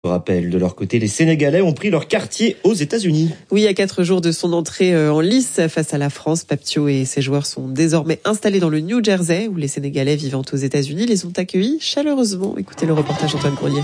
Rappel, de leur côté, les Sénégalais ont pris leur quartier aux États-Unis. Oui, à 4 jours de son entrée en lice face à la France, Pape Thiaw et ses joueurs sont désormais installés dans le New Jersey, où les Sénégalais vivant aux États-Unis les ont accueillis chaleureusement. Écoutez le reportage d'Antoine Grenier.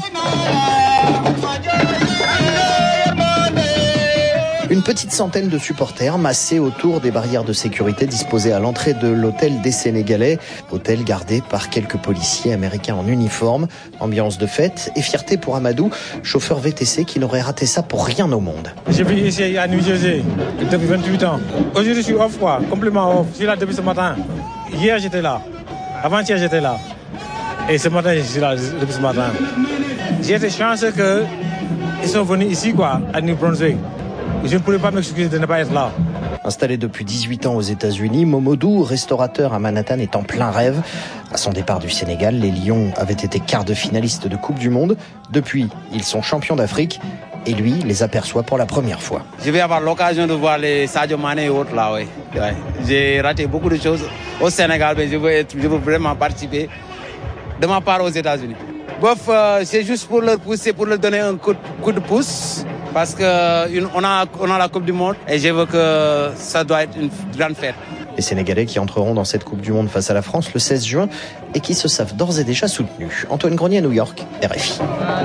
Une petite centaine de supporters massés autour des barrières de sécurité disposées à l'entrée de l'hôtel des Sénégalais. Hôtel gardé par quelques policiers américains en uniforme. Ambiance de fête et fierté pour Amadou, chauffeur VTC qui n'aurait raté ça pour rien au monde. Je vis ici à New Jersey depuis 28 ans. Aujourd'hui je suis off quoi, complètement off. Je suis là depuis ce matin. Hier j'étais là, avant-hier j'étais là. Et ce matin je suis là depuis ce matin. J'ai été chanceux qu'ils sont venus ici quoi, à New Brunswick. Je ne pourrais pas m'excuser de ne pas être là. Installé depuis 18 ans aux États-Unis, Momodou, restaurateur à Manhattan, est en plein rêve. À son départ du Sénégal, les Lions avaient été quart de finaliste de Coupe du Monde. Depuis, ils sont champions d'Afrique et lui les aperçoit pour la première fois. Je vais avoir l'occasion de voir les Sadio Mané et autres là, oui. Ouais. J'ai raté beaucoup de choses au Sénégal, mais je veux vraiment participer de ma part aux États-Unis. Bof, c'est juste pour leur pousser, pour leur donner un coup de pouce. Parce qu'on a la Coupe du Monde et je veux que ça doit être une grande fête. Les Sénégalais qui entreront dans cette Coupe du Monde face à la France le 16 juin et qui se savent d'ores et déjà soutenus. Antoine Grenier à New York, RFI.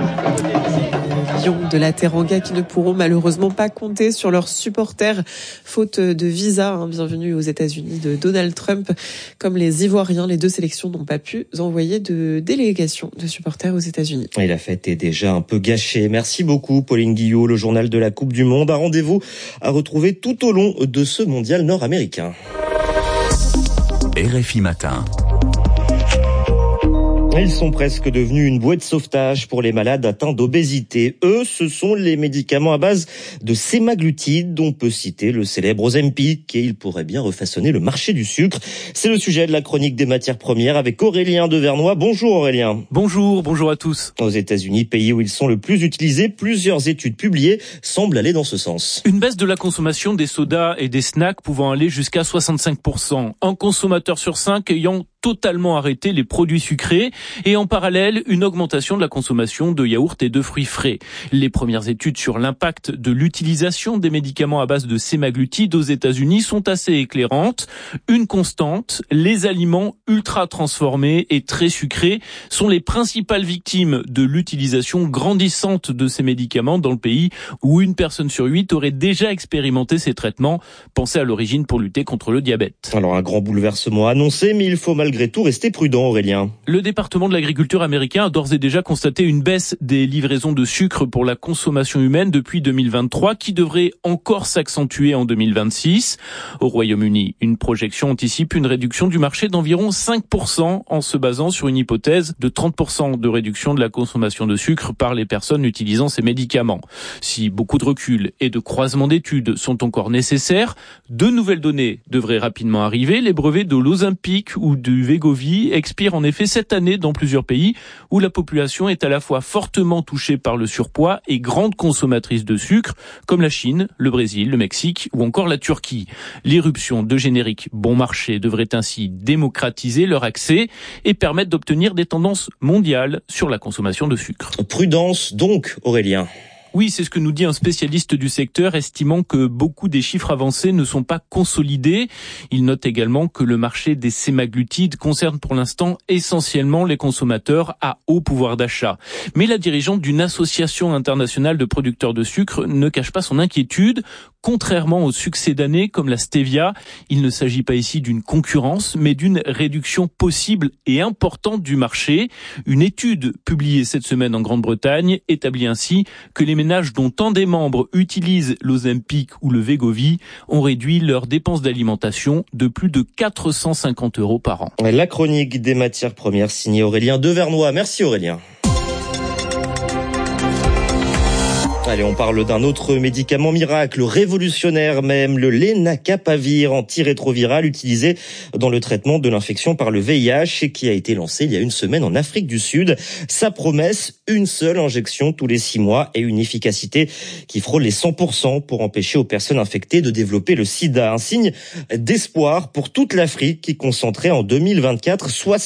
De la Teranga qui ne pourront malheureusement pas compter sur leurs supporters faute de visa. Bienvenue aux États-Unis de Donald Trump. Comme les Ivoiriens, les deux sélections n'ont pas pu envoyer de délégation de supporters aux États-Unis. Et la fête est déjà un peu gâchée. Merci beaucoup Pauline Guillot. Le journal de la Coupe du Monde. Un rendez-vous à retrouver tout au long de ce mondial nord-américain. RFI Matin. Ils sont presque devenus une bouée de sauvetage pour les malades atteints d'obésité. Eux, ce sont les médicaments à base de sémaglutide, dont on peut citer le célèbre Ozempic, et ils pourraient bien refaçonner le marché du sucre. C'est le sujet de la chronique des matières premières avec Aurélien Devernois. Bonjour Aurélien. Bonjour à tous. Aux États-Unis, pays où ils sont le plus utilisés, plusieurs études publiées semblent aller dans ce sens. Une baisse de la consommation des sodas et des snacks pouvant aller jusqu'à 65%. Un consommateur sur 5 ayant totalement arrêté les produits sucrés et en parallèle une augmentation de la consommation de yaourts et de fruits frais. Les premières études sur l'impact de l'utilisation des médicaments à base de sémaglutide aux États-Unis sont assez éclairantes. Une constante, les aliments ultra transformés et très sucrés sont les principales victimes de l'utilisation grandissante de ces médicaments dans le pays où une personne sur 8 aurait déjà expérimenté ces traitements, pensés à l'origine pour lutter contre le diabète. Alors un grand bouleversement annoncé, mais il faut malgré tout rester prudent, Aurélien. Le département de l'agriculture américain a d'ores et déjà constaté une baisse des livraisons de sucre pour la consommation humaine depuis 2023 qui devrait encore s'accentuer en 2026. Au Royaume-Uni, une projection anticipe une réduction du marché d'environ 5% en se basant sur une hypothèse de 30% de réduction de la consommation de sucre par les personnes utilisant ces médicaments. Si beaucoup de recul et de croisement d'études sont encore nécessaires, de nouvelles données devraient rapidement arriver. Les brevets de l'Ozempic ou du Wegovy expire en effet cette année dans plusieurs pays où la population est à la fois fortement touchée par le surpoids et grande consommatrice de sucre, comme la Chine, le Brésil, le Mexique ou encore la Turquie. L'irruption de génériques bon marché devrait ainsi démocratiser leur accès et permettre d'obtenir des tendances mondiales sur la consommation de sucre. Prudence donc, Aurélien. Oui, c'est ce que nous dit un spécialiste du secteur, estimant que beaucoup des chiffres avancés ne sont pas consolidés. Il note également que le marché des sémaglutides concerne pour l'instant essentiellement les consommateurs à haut pouvoir d'achat. Mais la dirigeante d'une association internationale de producteurs de sucre ne cache pas son inquiétude. Contrairement au succès d'années comme la stevia, il ne s'agit pas ici d'une concurrence, mais d'une réduction possible et importante du marché. Une étude publiée cette semaine en Grande-Bretagne établit ainsi que les ménages dont un des membres utilisent l'Ozempic ou le Wegovy ont réduit leurs dépenses d'alimentation de plus de 450 € par an. La chronique des matières premières signée Aurélien Devernois. Merci Aurélien. Allez, on parle d'un autre médicament miracle, révolutionnaire même, le lenacapavir, antirétroviral utilisé dans le traitement de l'infection par le VIH et qui a été lancé il y a une semaine en Afrique du Sud. Sa promesse, une seule injection tous les 6 mois et une efficacité qui frôle les 100% pour empêcher aux personnes infectées de développer le sida. Un signe d'espoir pour toute l'Afrique qui concentrait en 2024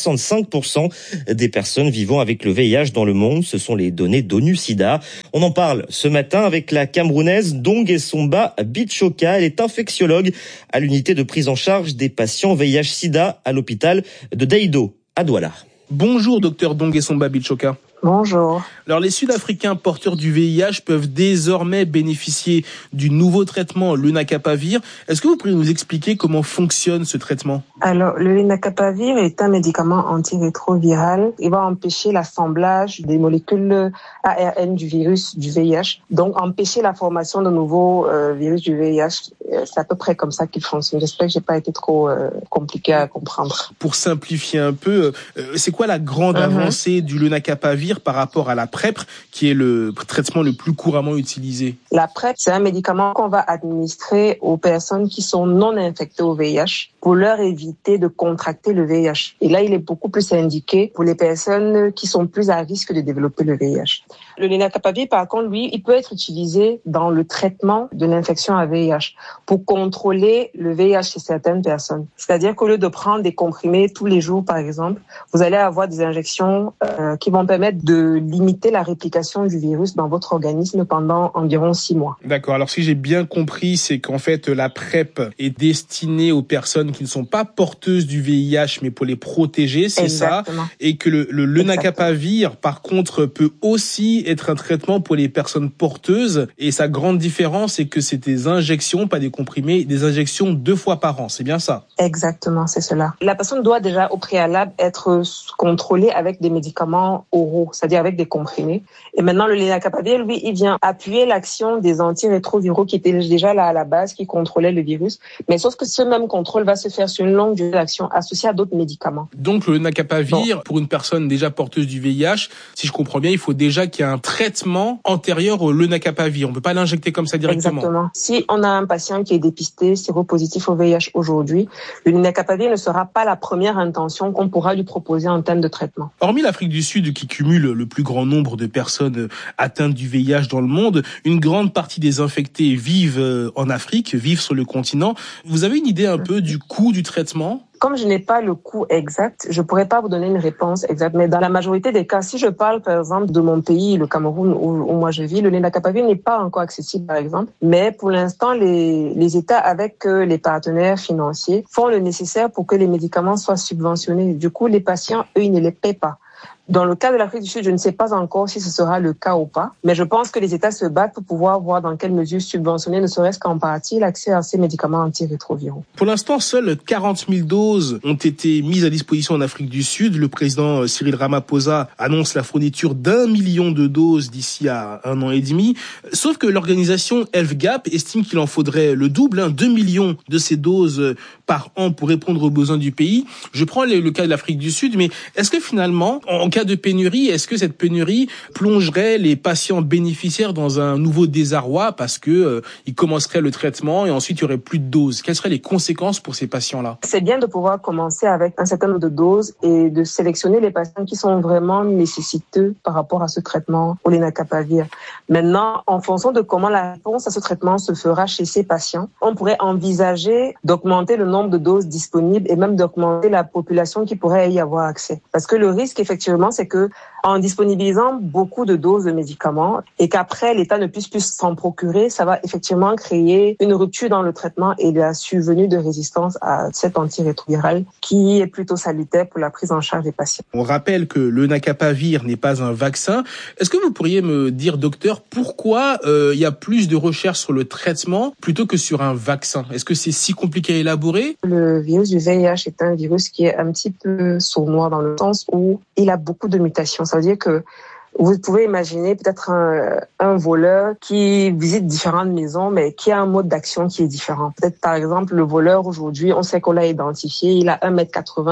65% des personnes vivant avec le VIH dans le monde. Ce sont les données d'ONU-SIDA. On en parle ce matin avec la Camerounaise Dongesomba Bitchoka. Elle est infectiologue à l'unité de prise en charge des patients VIH-SIDA à l'hôpital de Daido, à Douala. Bonjour, docteur Dongesomba Bitchoka. Bonjour. Alors, les Sud-Africains porteurs du VIH peuvent désormais bénéficier du nouveau traitement, le lenacapavir. Est-ce que vous pourriez nous expliquer comment fonctionne ce traitement ? Alors, le lenacapavir est un médicament antirétroviral. Il va empêcher l'assemblage des molécules ARN du virus du VIH, donc empêcher la formation de nouveaux virus du VIH. C'est à peu près comme ça qu'il fonctionne. J'espère que j'ai pas été trop compliqué à comprendre. Pour simplifier un peu, c'est quoi la grande avancée du lenacapavir par rapport à la PrEP, qui est le traitement le plus couramment utilisé? La PrEP, c'est un médicament qu'on va administrer aux personnes qui sont non infectées au VIH pour leur éviter de contracter le VIH. Et là, il est beaucoup plus indiqué pour les personnes qui sont plus à risque de développer le VIH. Le lenacapavir, par contre, lui, il peut être utilisé dans le traitement de l'infection à VIH pour contrôler le VIH chez certaines personnes. C'est-à-dire qu'au lieu de prendre des comprimés tous les jours, par exemple, vous allez avoir des injections qui vont permettre de limiter la réplication du virus dans votre organisme pendant environ 6 mois. D'accord. Alors, si j'ai bien compris, c'est qu'en fait, la PrEP est destinée aux personnes qui ne sont pas porteuses du VIH, mais pour les protéger, c'est Exactement. ça. Et que le lenacapavir, par contre, peut aussi être un traitement pour les personnes porteuses. Et sa grande différence, c'est que c'est des injections, pas des comprimés, des injections 2 fois par an. C'est bien ça? Exactement, c'est cela. La personne doit déjà, au préalable, être contrôlée avec des médicaments oraux, c'est-à-dire avec des comprimés. Et maintenant, le lenacapavir, lui, il vient appuyer l'action des antirétroviraux qui étaient déjà là à la base, qui contrôlaient le virus. Mais sauf que ce même contrôle va se faire sur une longue durée d'action associée à d'autres médicaments. Donc, le lenacapavir, pour une personne déjà porteuse du VIH, si je comprends bien, il faut déjà qu'il y ait un traitement antérieur au lenacapavir. On ne peut pas l'injecter comme ça directement. Exactement. Si on a un patient qui est dépisté séropositif au VIH aujourd'hui, le lenacapavir ne sera pas la première intention qu'on pourra lui proposer en termes de traitement. Hormis l'Afrique du Sud qui cumule le plus grand nombre de personnes atteintes du VIH dans le monde, une grande partie des infectés vivent en Afrique, vivent sur le continent. Vous avez une idée un peu du coût du traitement ? Comme je n'ai pas le coût exact, je pourrais pas vous donner une réponse exacte. Mais dans la majorité des cas, si je parle par exemple de mon pays, le Cameroun, où moi je vis, le lenacapavir n'est pas encore accessible par exemple. Mais pour l'instant, les États avec les partenaires financiers font le nécessaire pour que les médicaments soient subventionnés. Du coup, les patients, eux, ils ne les paient pas. Dans le cas de l'Afrique du Sud, je ne sais pas encore si ce sera le cas ou pas, mais je pense que les États se battent pour pouvoir voir dans quelle mesure subventionner, ne serait-ce qu'en partie, l'accès à ces médicaments antirétroviraux. Pour l'instant, seules 40 000 doses ont été mises à disposition en Afrique du Sud. Le président Cyril Ramaphosa annonce la fourniture d'1 million de doses d'ici à 1 an et demi. Sauf que l'organisation HealthGap estime qu'il en faudrait le double, 2 millions de ces doses par an pour répondre aux besoins du pays. Je prends le cas de l'Afrique du Sud, mais est-ce que finalement, en cas de pénurie, est-ce que cette pénurie plongerait les patients bénéficiaires dans un nouveau désarroi parce que ils commenceraient le traitement et ensuite il y aurait plus de doses? Quelles seraient les conséquences pour ces patients-là? C'est bien de pouvoir commencer avec un certain nombre de doses et de sélectionner les patients qui sont vraiment nécessiteux par rapport à ce traitement au lenacapavir. Maintenant, en fonction de comment la réponse à ce traitement se fera chez ces patients, on pourrait envisager d'augmenter le nombre de doses disponibles et même d'augmenter la population qui pourrait y avoir accès. Parce que le risque, effectivement, c'est que en disponibilisant beaucoup de doses de médicaments et qu'après l'État ne puisse plus s'en procurer, ça va effectivement créer une rupture dans le traitement et la survenue de résistance à cet antirétroviral qui est plutôt salutaire pour la prise en charge des patients. On rappelle que le lenacapavir n'est pas un vaccin. Est-ce que vous pourriez me dire, docteur, pourquoi il y a plus de recherches sur le traitement plutôt que sur un vaccin? Est-ce que c'est si compliqué à élaborer? Le virus du VIH est un virus qui est un petit peu sournois dans le sens où il a beaucoup de mutations. Ça veut dire que vous pouvez imaginer peut-être un voleur qui visite différentes maisons, mais qui a un mode d'action qui est différent. Peut-être, par exemple, le voleur, aujourd'hui, on sait qu'on l'a identifié, il a 1,80 m,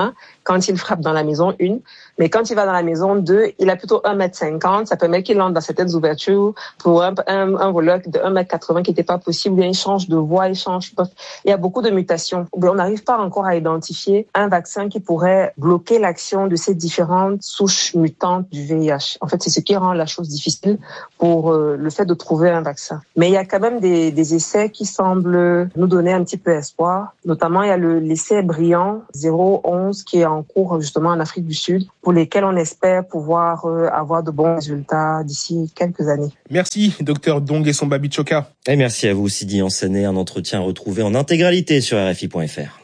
quand il frappe dans la maison 1. Mais quand il va dans la maison 2, il a plutôt 1,50 m. Ça permet qu'il entre dans certaines ouvertures pour un voleur de 1,80 m qui n'était pas possible. Il change de voix, il y a beaucoup de mutations. On n'arrive pas encore à identifier un vaccin qui pourrait bloquer l'action de ces différentes souches mutantes du VIH. En fait, c'est ce qui rend la chose difficile pour le fait de trouver un vaccin. Mais il y a quand même des essais qui semblent nous donner un petit peu espoir. Notamment, il y a l'essai brillant 011 qui est en cours justement en Afrique du Sud, pour lesquels on espère pouvoir avoir de bons résultats d'ici quelques années. Merci, Dr Dongesomba Bichoka. Et merci à vous, Sidi Ancenet. Un entretien retrouvé en intégralité sur RFI.fr.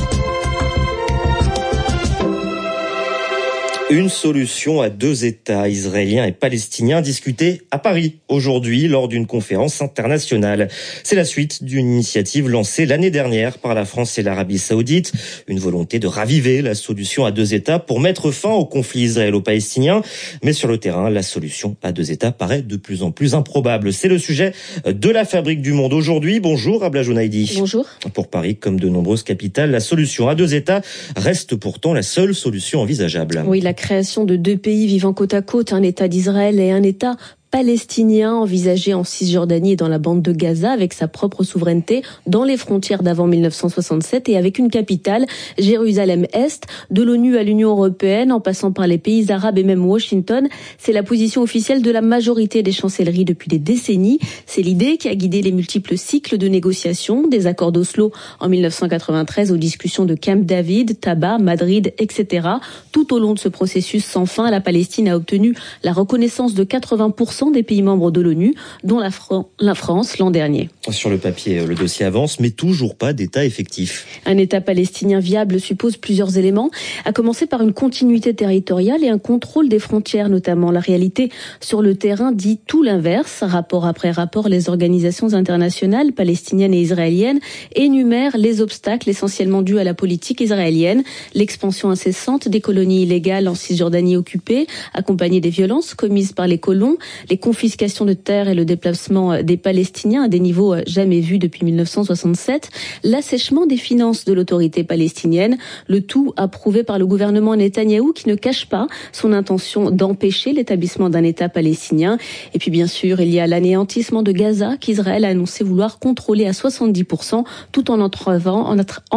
Une solution à 2 États, israéliens et palestiniens, discutée à Paris aujourd'hui lors d'une conférence internationale. C'est la suite d'une initiative lancée l'année dernière par la France et l'Arabie Saoudite. Une volonté de raviver la solution à 2 États pour mettre fin au conflit israélo-palestinien. Mais sur le terrain, la solution à 2 États paraît de plus en plus improbable. C'est le sujet de la Fabrique du Monde aujourd'hui. Bonjour Abla Jounaidi. Bonjour. Pour Paris, comme de nombreuses capitales, la solution à 2 États reste pourtant la seule solution envisageable. Oui, la création de 2 pays vivant côte à côte, un État d'Israël et un État palestinien envisagé en Cisjordanie et dans la bande de Gaza avec sa propre souveraineté dans les frontières d'avant 1967 et avec une capitale, Jérusalem-Est, de l'ONU à l'Union européenne en passant par les pays arabes et même Washington. C'est la position officielle de la majorité des chancelleries depuis des décennies. C'est l'idée qui a guidé les multiples cycles de négociations, des accords d'Oslo en 1993 aux discussions de Camp David, Taba, Madrid, etc. Tout au long de ce processus sans fin, la Palestine a obtenu la reconnaissance de 80% des pays membres de l'ONU, dont la France l'an dernier. Sur le papier, le dossier avance, mais toujours pas d'État effectif. Un État palestinien viable suppose plusieurs éléments, à commencer par une continuité territoriale et un contrôle des frontières notamment. La réalité sur le terrain dit tout l'inverse. Rapport après rapport, les organisations internationales palestiniennes et israéliennes énumèrent les obstacles essentiellement dus à la politique israélienne, l'expansion incessante des colonies illégales en Cisjordanie occupée, accompagnée des violences commises par les colons, les confiscations de terres et le déplacement des Palestiniens à des niveaux jamais vus depuis 1967, l'assèchement des finances de l'autorité palestinienne, le tout approuvé par le gouvernement Netanyahou qui ne cache pas son intention d'empêcher l'établissement d'un État palestinien. Et puis bien sûr, il y a l'anéantissement de Gaza qu'Israël a annoncé vouloir contrôler à 70% tout en entravant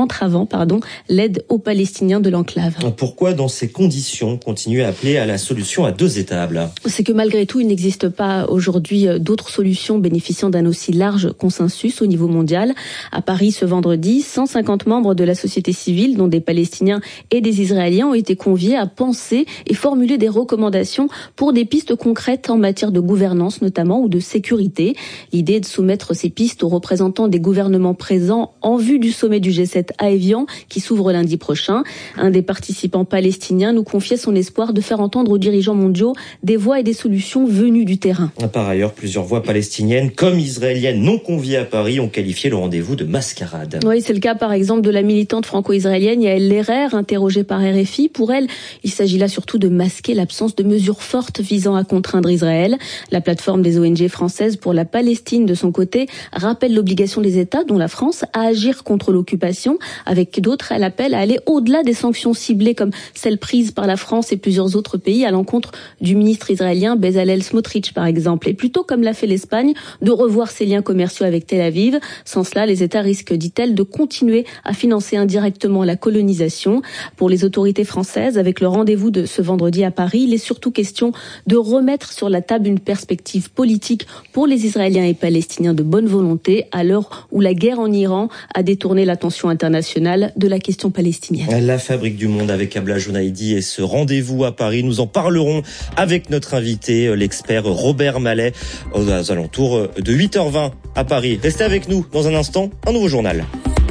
l'aide aux Palestiniens de l'enclave. Pourquoi, dans ces conditions, continuer à appeler à la solution à 2 États? C'est que malgré tout, il n'existe pas aujourd'hui d'autres solutions bénéficiant d'un aussi large consensus au niveau mondial. À Paris, ce vendredi, 150 membres de la société civile, dont des Palestiniens et des Israéliens, ont été conviés à penser et formuler des recommandations pour des pistes concrètes en matière de gouvernance notamment ou de sécurité. L'idée est de soumettre ces pistes aux représentants des gouvernements présents en vue du sommet du G7 à Évian qui s'ouvre lundi prochain. Un des participants palestiniens nous confiait son espoir de faire entendre aux dirigeants mondiaux des voix et des solutions venues du terrain. Par ailleurs, plusieurs voix palestiniennes comme israéliennes non conviées à Paris ont qualifié le rendez-vous de mascarade. Oui, c'est le cas par exemple de la militante franco-israélienne Yael Lerer, interrogée par RFI. Pour elle, il s'agit là surtout de masquer l'absence de mesures fortes visant à contraindre Israël. La plateforme des ONG françaises pour la Palestine, de son côté, rappelle l'obligation des États, dont la France, à agir contre l'occupation. Avec d'autres, elle appelle à aller au-delà des sanctions ciblées comme celles prises par la France et plusieurs autres pays à l'encontre du ministre israélien Bezalel Smotrich, par exemple. Et plutôt, comme l'a fait l'Espagne, de revoir ses liens commerciaux avec Tel Aviv. Sans cela, les États risquent, dit-elle, de continuer à financer indirectement la colonisation. Pour les autorités françaises, avec le rendez-vous de ce vendredi à Paris, il est surtout question de remettre sur la table une perspective politique pour les Israéliens et Palestiniens de bonne volonté, à l'heure où la guerre en Iran a détourné l'attention internationale de la question palestinienne. La Fabrique du Monde avec Abla Jounaidi et ce rendez-vous à Paris. Nous en parlerons avec notre invité, l'expert Robert Mallet, aux alentours de 8h20 à Paris. Restez avec nous dans un instant, un nouveau journal.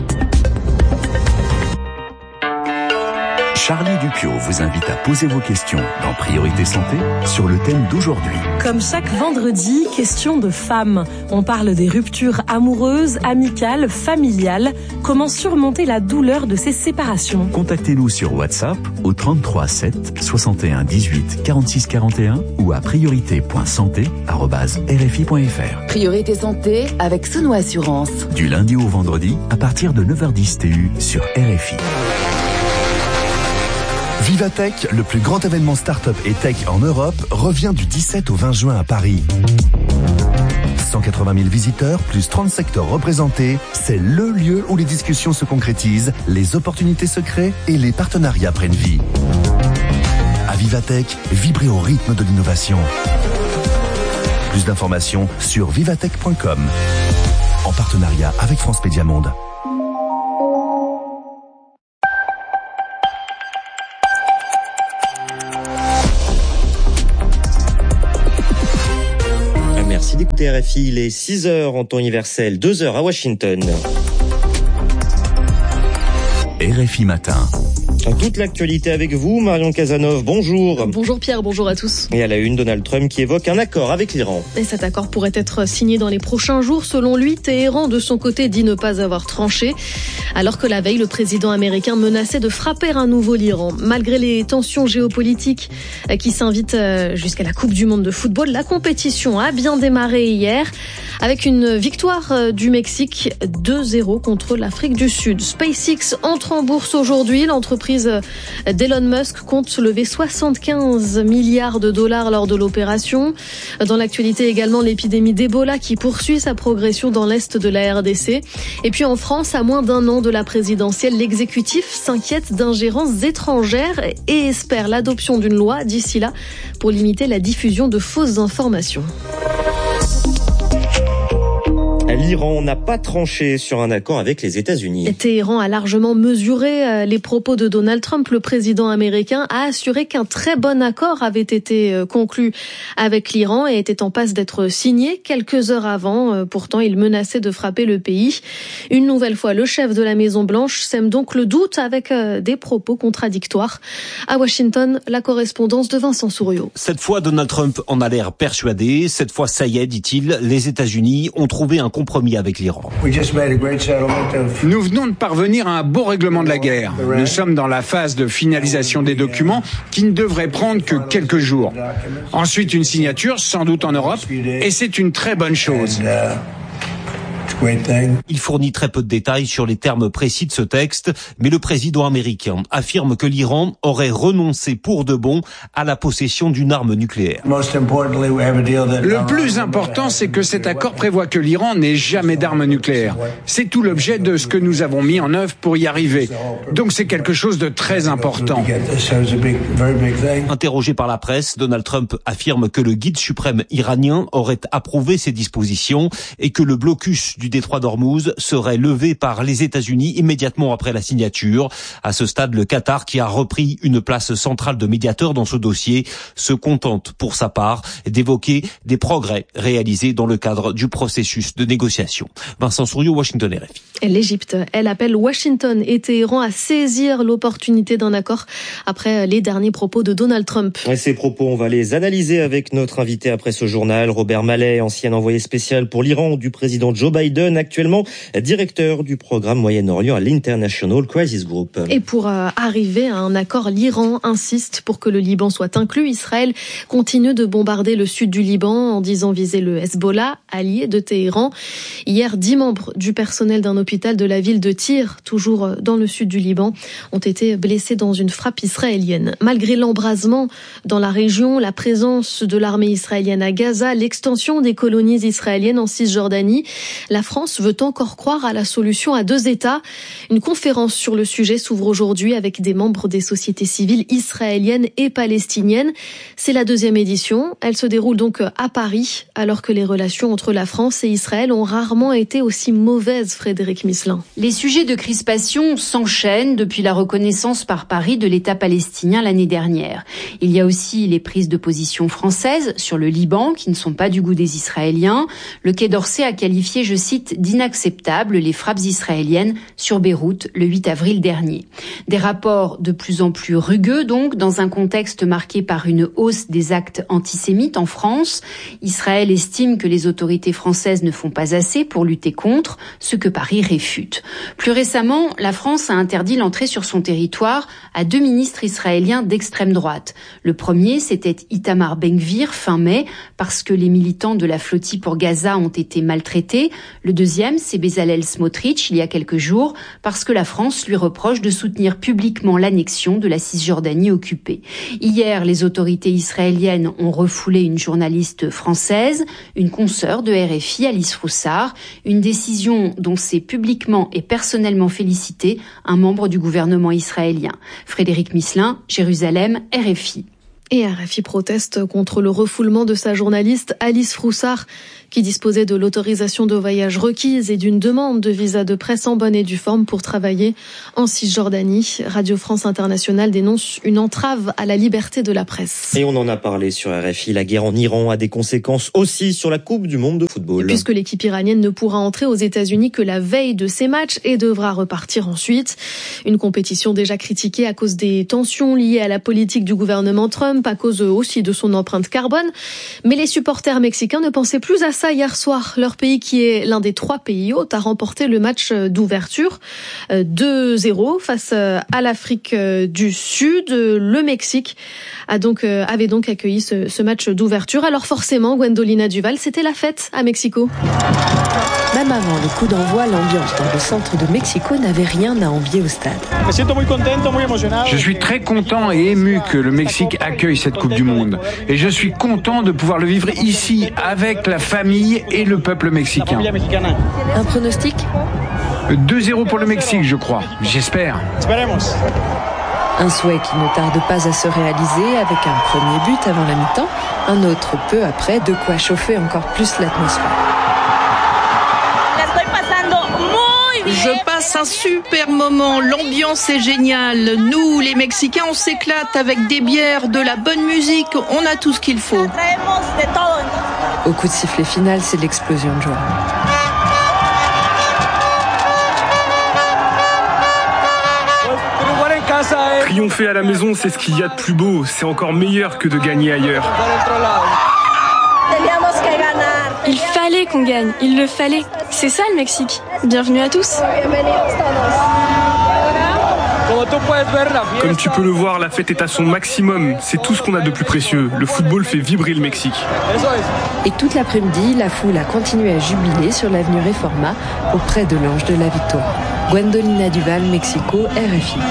Charlie Dupiot vous invite à poser vos questions dans Priorité Santé sur le thème d'aujourd'hui. Comme chaque vendredi, question de femmes. On parle des ruptures amoureuses, amicales, familiales. Comment surmonter la douleur de ces séparations? Contactez-nous sur WhatsApp au 33 7 61 18 46 41 ou à priorité.santé@rfi.fr. Priorité Santé avec Sono Assurance. Du lundi au vendredi à partir de 9h10 TU sur RFI. Vivatech, le plus grand événement start-up et tech en Europe, revient du 17 au 20 juin à Paris. 180 000 visiteurs, plus 30 secteurs représentés, c'est le lieu où les discussions se concrétisent, les opportunités se créent et les partenariats prennent vie. À Vivatech, vibrez au rythme de l'innovation. Plus d'informations sur vivatech.com, en partenariat avec France Média Monde. Merci d'écouter RFI, il est 6h en temps universel, 2h à Washington. RFI Matin. Toute l'actualité avec vous, Marion Cazeneuve, bonjour. Bonjour Pierre, bonjour à tous. Et à la une, Donald Trump qui évoque un accord avec l'Iran. Et cet accord pourrait être signé dans les prochains jours. Selon lui, Téhéran, de son côté, dit ne pas avoir tranché. Alors que la veille, le président américain menaçait de frapper à nouveau l'Iran. Malgré les tensions géopolitiques qui s'invitent jusqu'à la Coupe du Monde de football, la compétition a bien démarré hier avec une victoire du Mexique 2-0 contre l'Afrique du Sud. SpaceX entre en bourse aujourd'hui. L'entreprise d'Elon Musk compte lever 75 milliards de dollars lors de l'opération. Dans l'actualité également, l'épidémie d'Ebola qui poursuit sa progression dans l'est de la RDC. Et puis en France, à moins d'un an de la présidentielle, l'exécutif s'inquiète d'ingérences étrangères et espère l'adoption d'une loi d'ici là pour limiter la diffusion de fausses informations. L'Iran n'a pas tranché sur un accord avec les États-Unis. Téhéran a largement mesuré les propos de Donald Trump. Le président américain a assuré qu'un très bon accord avait été conclu avec l'Iran et était en passe d'être signé quelques heures avant. Pourtant, il menaçait de frapper le pays. Une nouvelle fois, le chef de la Maison-Blanche sème donc le doute avec des propos contradictoires. À Washington, la correspondance de Vincent Souriau. Cette fois, Donald Trump en a l'air persuadé. Cette fois, ça y est, dit-il, les États-Unis ont trouvé un compromis avec l'Iran. Nous venons de parvenir à un beau règlement de la guerre. Nous sommes dans la phase de finalisation des documents qui ne devrait prendre que quelques jours. Ensuite, une signature, sans doute en Europe, et c'est une très bonne chose. Il fournit très peu de détails sur les termes précis de ce texte, mais le président américain affirme que l'Iran aurait renoncé pour de bon à la possession d'une arme nucléaire. Le plus important, c'est que cet accord prévoit que l'Iran n'ait jamais d'arme nucléaire. C'est tout l'objet de ce que nous avons mis en œuvre pour y arriver. Donc c'est quelque chose de très important. Interrogé par la presse, Donald Trump affirme que le guide suprême iranien aurait approuvé ces dispositions et que le blocus du détroit d'Ormuz serait levé par les États-Unis immédiatement après la signature. À ce stade, le Qatar, qui a repris une place centrale de médiateur dans ce dossier, se contente pour sa part d'évoquer des progrès réalisés dans le cadre du processus de négociation. Vincent Souriau, Washington, RFI. L'Égypte, elle appelle Washington et Téhéran à saisir l'opportunité d'un accord après les derniers propos de Donald Trump. Et ces propos, on va les analyser avec notre invité après ce journal, Robert Mallet, ancien envoyé spécial pour l'Iran du président Joe Biden, actuellement directeur du programme Moyen-Orient à l'International Crisis Group. Et pour arriver à un accord, l'Iran insiste pour que le Liban soit inclus. Israël continue de bombarder le sud du Liban en disant viser le Hezbollah, allié de Téhéran. Hier, 10 membres du personnel d'un hôpital de la ville de Tyr, toujours dans le sud du Liban, ont été blessés dans une frappe israélienne. Malgré l'embrasement dans la région, la présence de l'armée israélienne à Gaza, l'extension des colonies israéliennes en Cisjordanie, la France veut encore croire à la solution à 2 États. Une conférence sur le sujet s'ouvre aujourd'hui avec des membres des sociétés civiles israéliennes et palestiniennes. C'est la 2e édition. Elle se déroule donc à Paris, alors que les relations entre la France et Israël ont rarement été aussi mauvaises, Frédéric Misselin. Les sujets de crispation s'enchaînent depuis la reconnaissance par Paris de l'État palestinien l'année dernière. Il y a aussi les prises de position françaises sur le Liban, qui ne sont pas du goût des Israéliens. Le Quai d'Orsay a qualifié, je cite, d'inacceptables les frappes israéliennes sur Beyrouth le 8 avril dernier. Des rapports de plus en plus rugueux donc, dans un contexte marqué par une hausse des actes antisémites en France. Israël estime que les autorités françaises ne font pas assez pour lutter contre, ce que Paris réfute. Plus récemment, la France a interdit l'entrée sur son territoire à 2 ministres israéliens d'extrême droite. Le premier, c'était Itamar Ben-Gvir fin mai, parce que les militants de la flottille pour Gaza ont été maltraités. Le Le deuxième, c'est Bezalel Smotrich, il y a quelques jours, parce que la France lui reproche de soutenir publiquement l'annexion de la Cisjordanie occupée. Hier, les autorités israéliennes ont refoulé une journaliste française, une consoeur de RFI, Alice Froussard, une décision dont s'est publiquement et personnellement félicité un membre du gouvernement israélien. Frédéric Misselin, Jérusalem, RFI. Et RFI proteste contre le refoulement de sa journaliste Alice Froussard, qui disposait de l'autorisation de voyage requise et d'une demande de visa de presse en bonne et due forme pour travailler en Cisjordanie. Radio France Internationale dénonce une entrave à la liberté de la presse. Et on en a parlé sur RFI, la guerre en Iran a des conséquences aussi sur la Coupe du monde de football. Puisque l'équipe iranienne ne pourra entrer aux États-Unis que la veille de ces matchs et devra repartir ensuite. Une compétition déjà critiquée à cause des tensions liées à la politique du gouvernement Trump, à cause aussi de son empreinte carbone. Mais les supporters mexicains ne pensaient plus à ça hier soir. Leur pays, qui est l'un des 3 pays hôtes, a remporté le match d'ouverture 2-0 face à l'Afrique du Sud. Le Mexique avait donc accueilli ce match d'ouverture. Alors forcément, Gwendolina Duval, c'était la fête à Mexico. Même avant le coup d'envoi, l'ambiance dans le centre de Mexico n'avait rien à envier au stade. Je suis très content et ému que le Mexique accueille cette Coupe du Monde. Et je suis content de pouvoir le vivre ici, avec la famille et le peuple mexicain. Un pronostic ? 2-0 pour le Mexique, je crois. J'espère. Un souhait qui ne tarde pas à se réaliser avec un premier but avant la mi-temps, un autre peu après, de quoi chauffer encore plus l'atmosphère. Je passe un super moment, l'ambiance est géniale. Nous, les Mexicains, on s'éclate avec des bières, de la bonne musique, on a tout ce qu'il faut. Au coup de sifflet final, c'est l'explosion de joie. Triompher à la maison, c'est ce qu'il y a de plus beau. C'est encore meilleur que de gagner ailleurs. Il fallait qu'on gagne, il le fallait. C'est ça le Mexique. Bienvenue à tous. Comme tu peux le voir, la fête est à son maximum. C'est tout ce qu'on a de plus précieux. Le football fait vibrer le Mexique. Et toute l'après-midi, la foule a continué à jubiler sur l'avenue Reforma auprès de l'Ange de la Victoire. Gwendolina Duval, Mexico, RFI.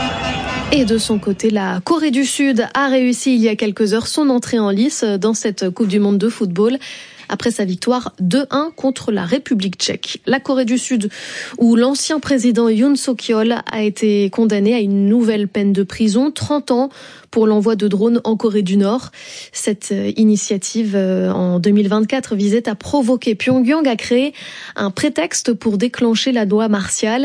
Et de son côté, la Corée du Sud a réussi il y a quelques heures son entrée en lice dans cette Coupe du Monde de football, après sa victoire 2-1 contre la République tchèque. La Corée du Sud, où l'ancien président Yoon Suk-yeol a été condamné à une nouvelle peine de prison, 30 ans pour l'envoi de drones en Corée du Nord. Cette initiative en 2024 visait à provoquer Pyongyang à créer un prétexte pour déclencher la loi martiale.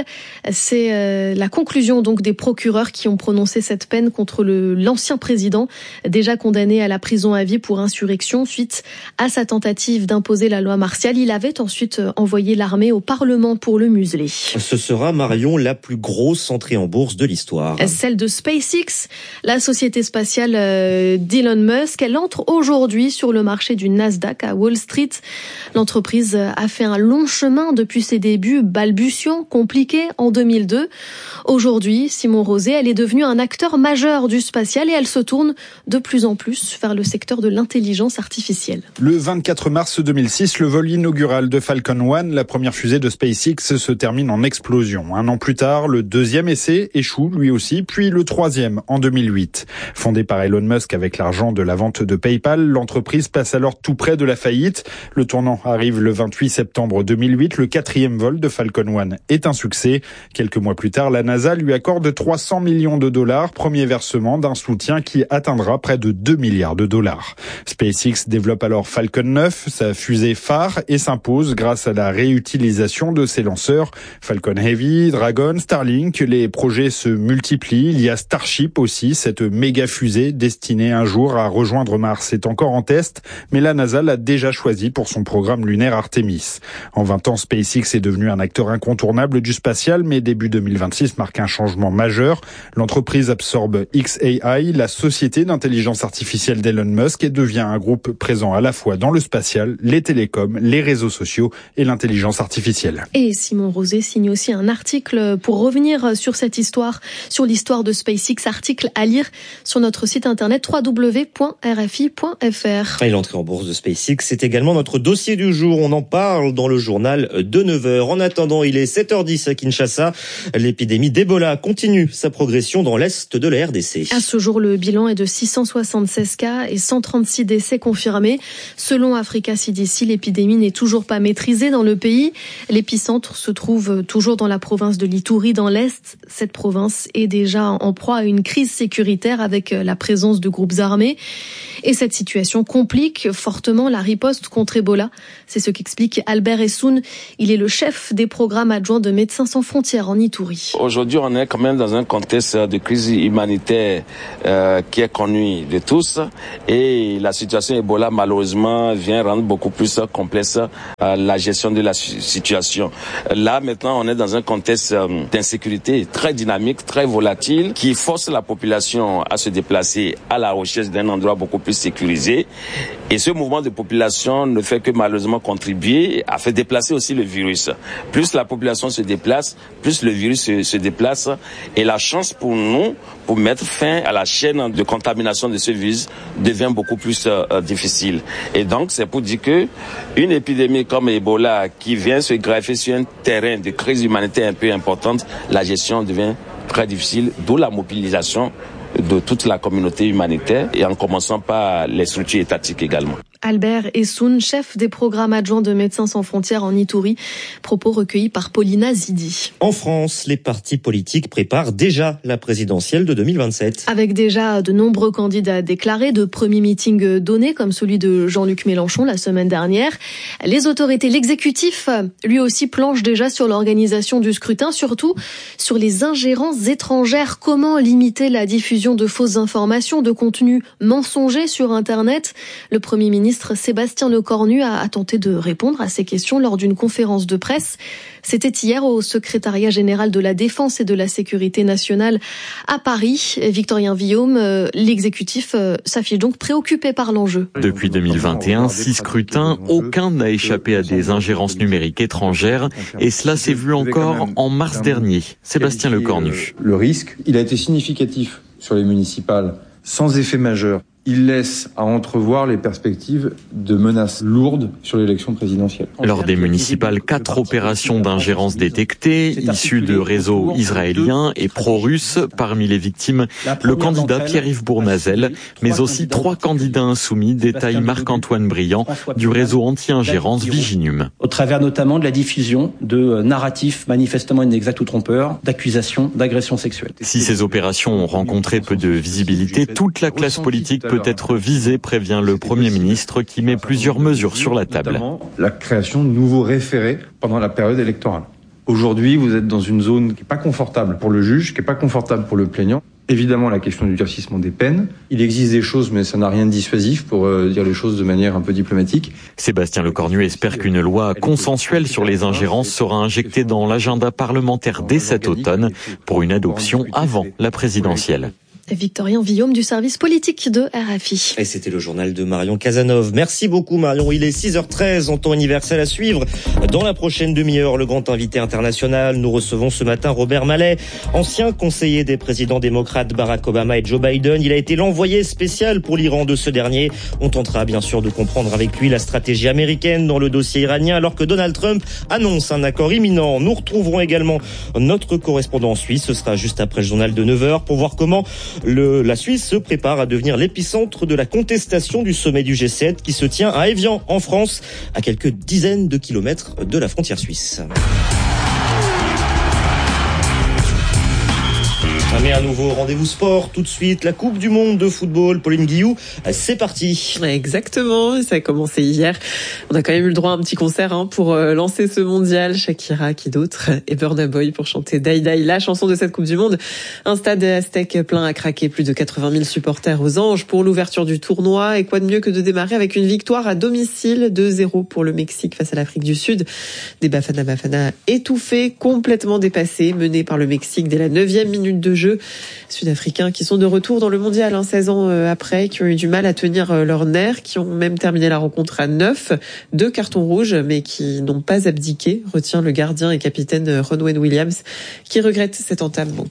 C'est la conclusion donc des procureurs qui ont prononcé cette peine contre l'ancien président, déjà condamné à la prison à vie pour insurrection suite à sa tentative d'imposer la loi martiale. Il avait ensuite envoyé l'armée au Parlement pour le museler. Ce sera, Marion, la plus grosse entrée en bourse de l'histoire. Celle de SpaceX, la société spatiale d'Elon Musk. Elle entre aujourd'hui sur le marché du Nasdaq à Wall Street. L'entreprise a fait un long chemin depuis ses débuts balbutiants, compliqués en 2002. Aujourd'hui, Simon Rosé, elle est devenue un acteur majeur du spatial et elle se tourne de plus en plus vers le secteur de l'intelligence artificielle. Le 24 mars 2006, le vol inaugural de Falcon 1, la première fusée de SpaceX, se termine en explosion. Un an plus tard, le deuxième essai échoue lui aussi, puis le troisième en 2008. Fondée par Elon Musk avec l'argent de la vente de PayPal, l'entreprise passe alors tout près de la faillite. Le tournant arrive le 28 septembre 2008. Le quatrième vol de Falcon 1 est un succès. Quelques mois plus tard, la NASA lui accorde 300 millions de dollars, premier versement d'un soutien qui atteindra près de 2 milliards de dollars. SpaceX développe alors Falcon 9, sa fusée phare, et s'impose grâce à la réutilisation de ses lanceurs. Falcon Heavy, Dragon, Starlink, les projets se multiplient. Il y a Starship aussi, cette méga fusée destinée un jour à rejoindre Mars est encore en test, mais la NASA l'a déjà choisi pour son programme lunaire Artemis. En 20 ans, SpaceX est devenu un acteur incontournable du spatial, mais début 2026 marque un changement majeur. L'entreprise absorbe xAI, la société d'intelligence artificielle d'Elon Musk, et devient un groupe présent à la fois dans le spatial, les télécoms, les réseaux sociaux et l'intelligence artificielle. Et Simon Rosé signe aussi un article pour revenir sur cette histoire, sur l'histoire de SpaceX, article à lire sur notre site internet www.rfi.fr. Et l'entrée en bourse de SpaceX, c'est également notre dossier du jour. On en parle dans le journal de 9h. En attendant, il est 7h10 à Kinshasa. L'épidémie d'Ebola continue sa progression dans l'est de la RDC. À ce jour, le bilan est de 676 cas et 136 décès confirmés. Selon Africa CDC, l'épidémie n'est toujours pas maîtrisée dans le pays. L'épicentre se trouve toujours dans la province de l'Ituri, dans l'est. Cette province est déjà en proie à une crise sécuritaire avec la présence de groupes armés. Et cette situation complique fortement la riposte contre Ebola. C'est ce qu'explique Albert Essoun. Il est le chef des programmes adjoints de Médecins sans frontières en Ituri. Aujourd'hui, on est quand même dans un contexte de crise humanitaire qui est connu de tous. Et la situation Ebola, malheureusement, vient rendre beaucoup plus complexe la gestion de la situation. Là, maintenant, on est dans un contexte d'insécurité très dynamique, très volatile, qui force la population à se déplacer à la recherche d'un endroit beaucoup plus sécurisé. Et ce mouvement de population ne fait que malheureusement contribuer à faire déplacer aussi le virus. Plus la population se déplace, plus le virus se déplace. Et la chance pour nous, pour mettre fin à la chaîne de contamination de ce virus, devient beaucoup plus difficile. Et donc, c'est pour dire que une épidémie comme Ebola qui vient se greffer sur un terrain de crise humanitaire un peu importante, la gestion devient très difficile, d'où la mobilisation de toute la communauté humanitaire et en commençant par les structures étatiques également. Albert Essoun, chef des programmes adjoints de Médecins sans frontières en Ituri, propos recueillis par Paulina Zidi. En France, les partis politiques préparent déjà la présidentielle de 2027. Avec déjà de nombreux candidats déclarés, de premiers meetings donnés comme celui de Jean-Luc Mélenchon la semaine dernière, les autorités, l'exécutif, lui aussi planche déjà sur l'organisation du scrutin, surtout sur les ingérences étrangères. Comment limiter la diffusion de fausses informations, de contenus mensongers sur Internet? Le Premier ministre Sébastien Lecornu a tenté de répondre à ces questions lors d'une conférence de presse. C'était hier au secrétariat général de la Défense et de la Sécurité nationale à Paris. Victorien Villaume, l'exécutif s'affiche donc préoccupé par l'enjeu. Depuis 2021, 6 scrutins, aucun n'a échappé à des ingérences numériques étrangères et cela s'est vu encore en mars dernier. Sébastien Lecornu. Le risque, il a été significatif sur les municipales, sans effet majeur. Il laisse à entrevoir les perspectives de menaces lourdes sur l'élection présidentielle. Lors des municipales, 4 opérations d'ingérence détectées, issues de réseaux israéliens et pro-russes. Parmi les victimes, le candidat Pierre-Yves Bournazel, mais aussi 3 candidats insoumis, détaille Marc-Antoine Briand du réseau anti-ingérence Viginum. Au travers notamment de la diffusion de narratifs manifestement inexacts ou trompeurs, d'accusations, d'agressions sexuelles. Si ces opérations ont rencontré peu de visibilité, toute la classe politique peut être visée, prévient le Premier ministre qui met plusieurs mesures sur la table. La création de nouveaux référés pendant la période électorale. Aujourd'hui, vous êtes dans une zone qui n'est pas confortable pour le juge, qui n'est pas confortable pour le plaignant. Évidemment, la question du durcissement des peines. Il existe des choses, mais ça n'a rien de dissuasif pour dire les choses de manière un peu diplomatique. Sébastien Lecornu espère qu'une loi consensuelle sur les ingérences sera injectée dans l'agenda parlementaire dès cet automne pour une adoption avant la présidentielle. Victorien Villaume du service politique de RFI. Et c'était le journal de Marion Casanov. Merci beaucoup Marion. Il est 6h13 en temps universel à suivre. Dans la prochaine demi-heure, le grand invité international. Nous recevons ce matin Robert Mallet, ancien conseiller des présidents démocrates Barack Obama et Joe Biden. Il a été l'envoyé spécial pour l'Iran de ce dernier. On tentera bien sûr de comprendre avec lui la stratégie américaine dans le dossier iranien alors que Donald Trump annonce un accord imminent. Nous retrouverons également notre correspondant suisse. Ce sera juste après le journal de 9h pour voir comment la Suisse se prépare à devenir l'épicentre de la contestation du sommet du G7 qui se tient à Évian, en France, à quelques dizaines de kilomètres de la frontière suisse. Mais à nouveau, rendez-vous sport, tout de suite, la Coupe du Monde de football. Pauline Guillou, c'est parti. Exactement, ça a commencé hier. On a quand même eu le droit à un petit concert pour lancer ce mondial. Shakira, qui d'autre, et Burna Boy pour chanter Die Die, la chanson de cette Coupe du Monde. Un stade aztèque plein à craquer, plus de 80 000 supporters aux Anges pour l'ouverture du tournoi. Et quoi de mieux que de démarrer avec une victoire à domicile, 2-0 pour le Mexique face à l'Afrique du Sud. Des Bafana étouffés, complètement dépassés, menés par le Mexique dès la 9e minute de jeu. Sud-Africains qui sont de retour dans le mondial 16 ans après, qui ont eu du mal à tenir leurs nerfs, qui ont même terminé la rencontre à 9, 2 cartons rouges, mais qui n'ont pas abdiqué, retient le gardien et capitaine Ronwen Williams, qui regrette cette entame manquée.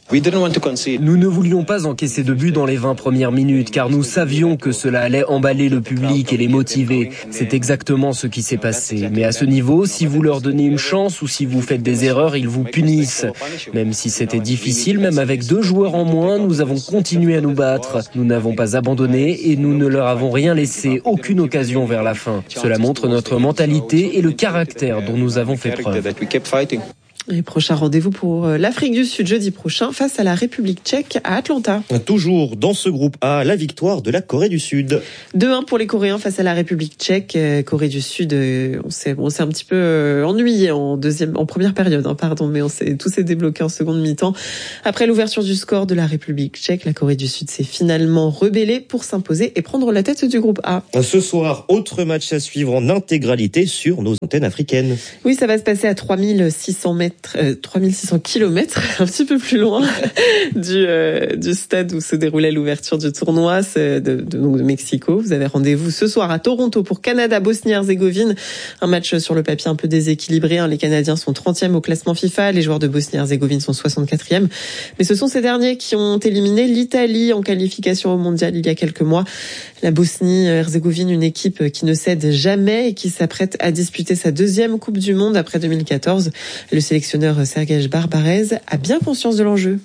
Nous ne voulions pas encaisser de but dans les 20 premières minutes car nous savions que cela allait emballer le public et les motiver. C'est exactement ce qui s'est passé. Mais à ce niveau, si vous leur donnez une chance ou si vous faites des erreurs, ils vous punissent. Même si c'était difficile, même avec 2 joueurs en moins, nous avons continué à nous battre. Nous n'avons pas abandonné et nous ne leur avons rien laissé, aucune occasion vers la fin. Cela montre notre mentalité et le caractère dont nous avons fait preuve. Et prochain rendez-vous pour l'Afrique du Sud jeudi prochain face à la République tchèque à Atlanta. Toujours dans ce groupe A, la victoire de la Corée du Sud. 2-1 pour les Coréens face à la République tchèque. Corée du Sud, on s'est un petit peu ennuyé en première période, mais tout s'est débloqué en seconde mi-temps. Après l'ouverture du score de la République tchèque, la Corée du Sud s'est finalement rebellée pour s'imposer et prendre la tête du groupe A. Ce soir, autre match à suivre en intégralité sur nos antennes africaines. Oui, ça va se passer à 3600 kilomètres, un petit peu plus loin du stade où se déroulait l'ouverture du tournoi, de Mexico. Vous avez rendez-vous ce soir à Toronto pour Canada-Bosnie-Herzégovine. Un match sur le papier un peu déséquilibré. Les Canadiens sont 30e au classement FIFA, les joueurs de Bosnie-Herzégovine sont 64e. Mais ce sont ces derniers qui ont éliminé l'Italie en qualification au mondial il y a quelques mois. La Bosnie-Herzégovine, une équipe qui ne cède jamais et qui s'apprête à disputer sa 2e Coupe du Monde après 2014. Le sélectionneur Sergej Barbarez a bien conscience de l'enjeu.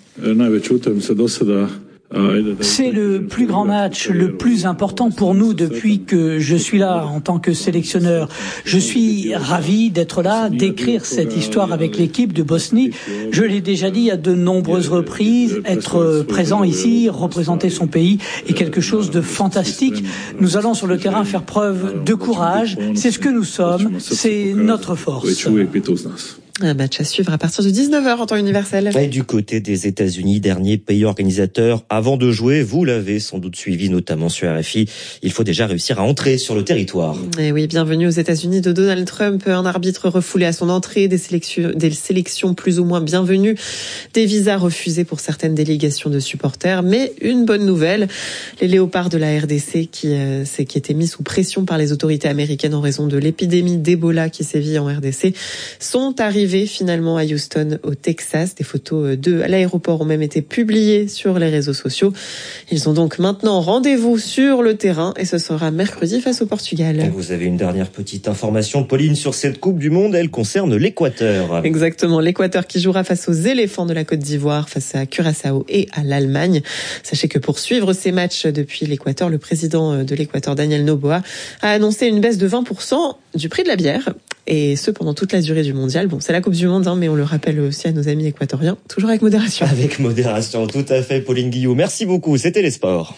C'est le plus grand match, le plus important pour nous depuis que je suis là en tant que sélectionneur. Je suis ravi d'être là, d'écrire cette histoire avec l'équipe de Bosnie. Je l'ai déjà dit à de nombreuses reprises, être présent ici, représenter son pays est quelque chose de fantastique. Nous allons sur le terrain faire preuve de courage. C'est ce que nous sommes, c'est notre force. Un match à suivre à partir de 19h en temps universel. Et du côté des États-Unis, dernier pays organisateur, avant de jouer, vous l'avez sans doute suivi, notamment sur RFI, il faut déjà réussir à entrer sur le territoire. Et oui, bienvenue aux États-Unis de Donald Trump, un arbitre refoulé à son entrée, des sélections plus ou moins bienvenues, des visas refusés pour certaines délégations de supporters, mais une bonne nouvelle, les léopards de la RDC qui étaient mis sous pression par les autorités américaines en raison de l'épidémie d'Ebola qui sévit en RDC, sont arrivés finalement à Houston, au Texas. Des photos d'eux à l'aéroport ont même été publiées sur les réseaux sociaux. Ils ont donc maintenant rendez-vous sur le terrain et ce sera mercredi face au Portugal. Et vous avez une dernière petite information, Pauline, sur cette Coupe du Monde. Elle concerne l'Équateur. Exactement, l'Équateur qui jouera face aux éléphants de la Côte d'Ivoire, face à Curaçao et à l'Allemagne. Sachez que pour suivre ces matchs depuis l'Équateur, le président de l'Équateur, Daniel Noboa, a annoncé une baisse de 20% du prix de la bière. Et ce, pendant toute la durée du mondial. Bon, c'est la Coupe du Monde, mais on le rappelle aussi à nos amis équatoriens, toujours avec modération. Avec modération, tout à fait, Pauline Guillou. Merci beaucoup, c'était les sports.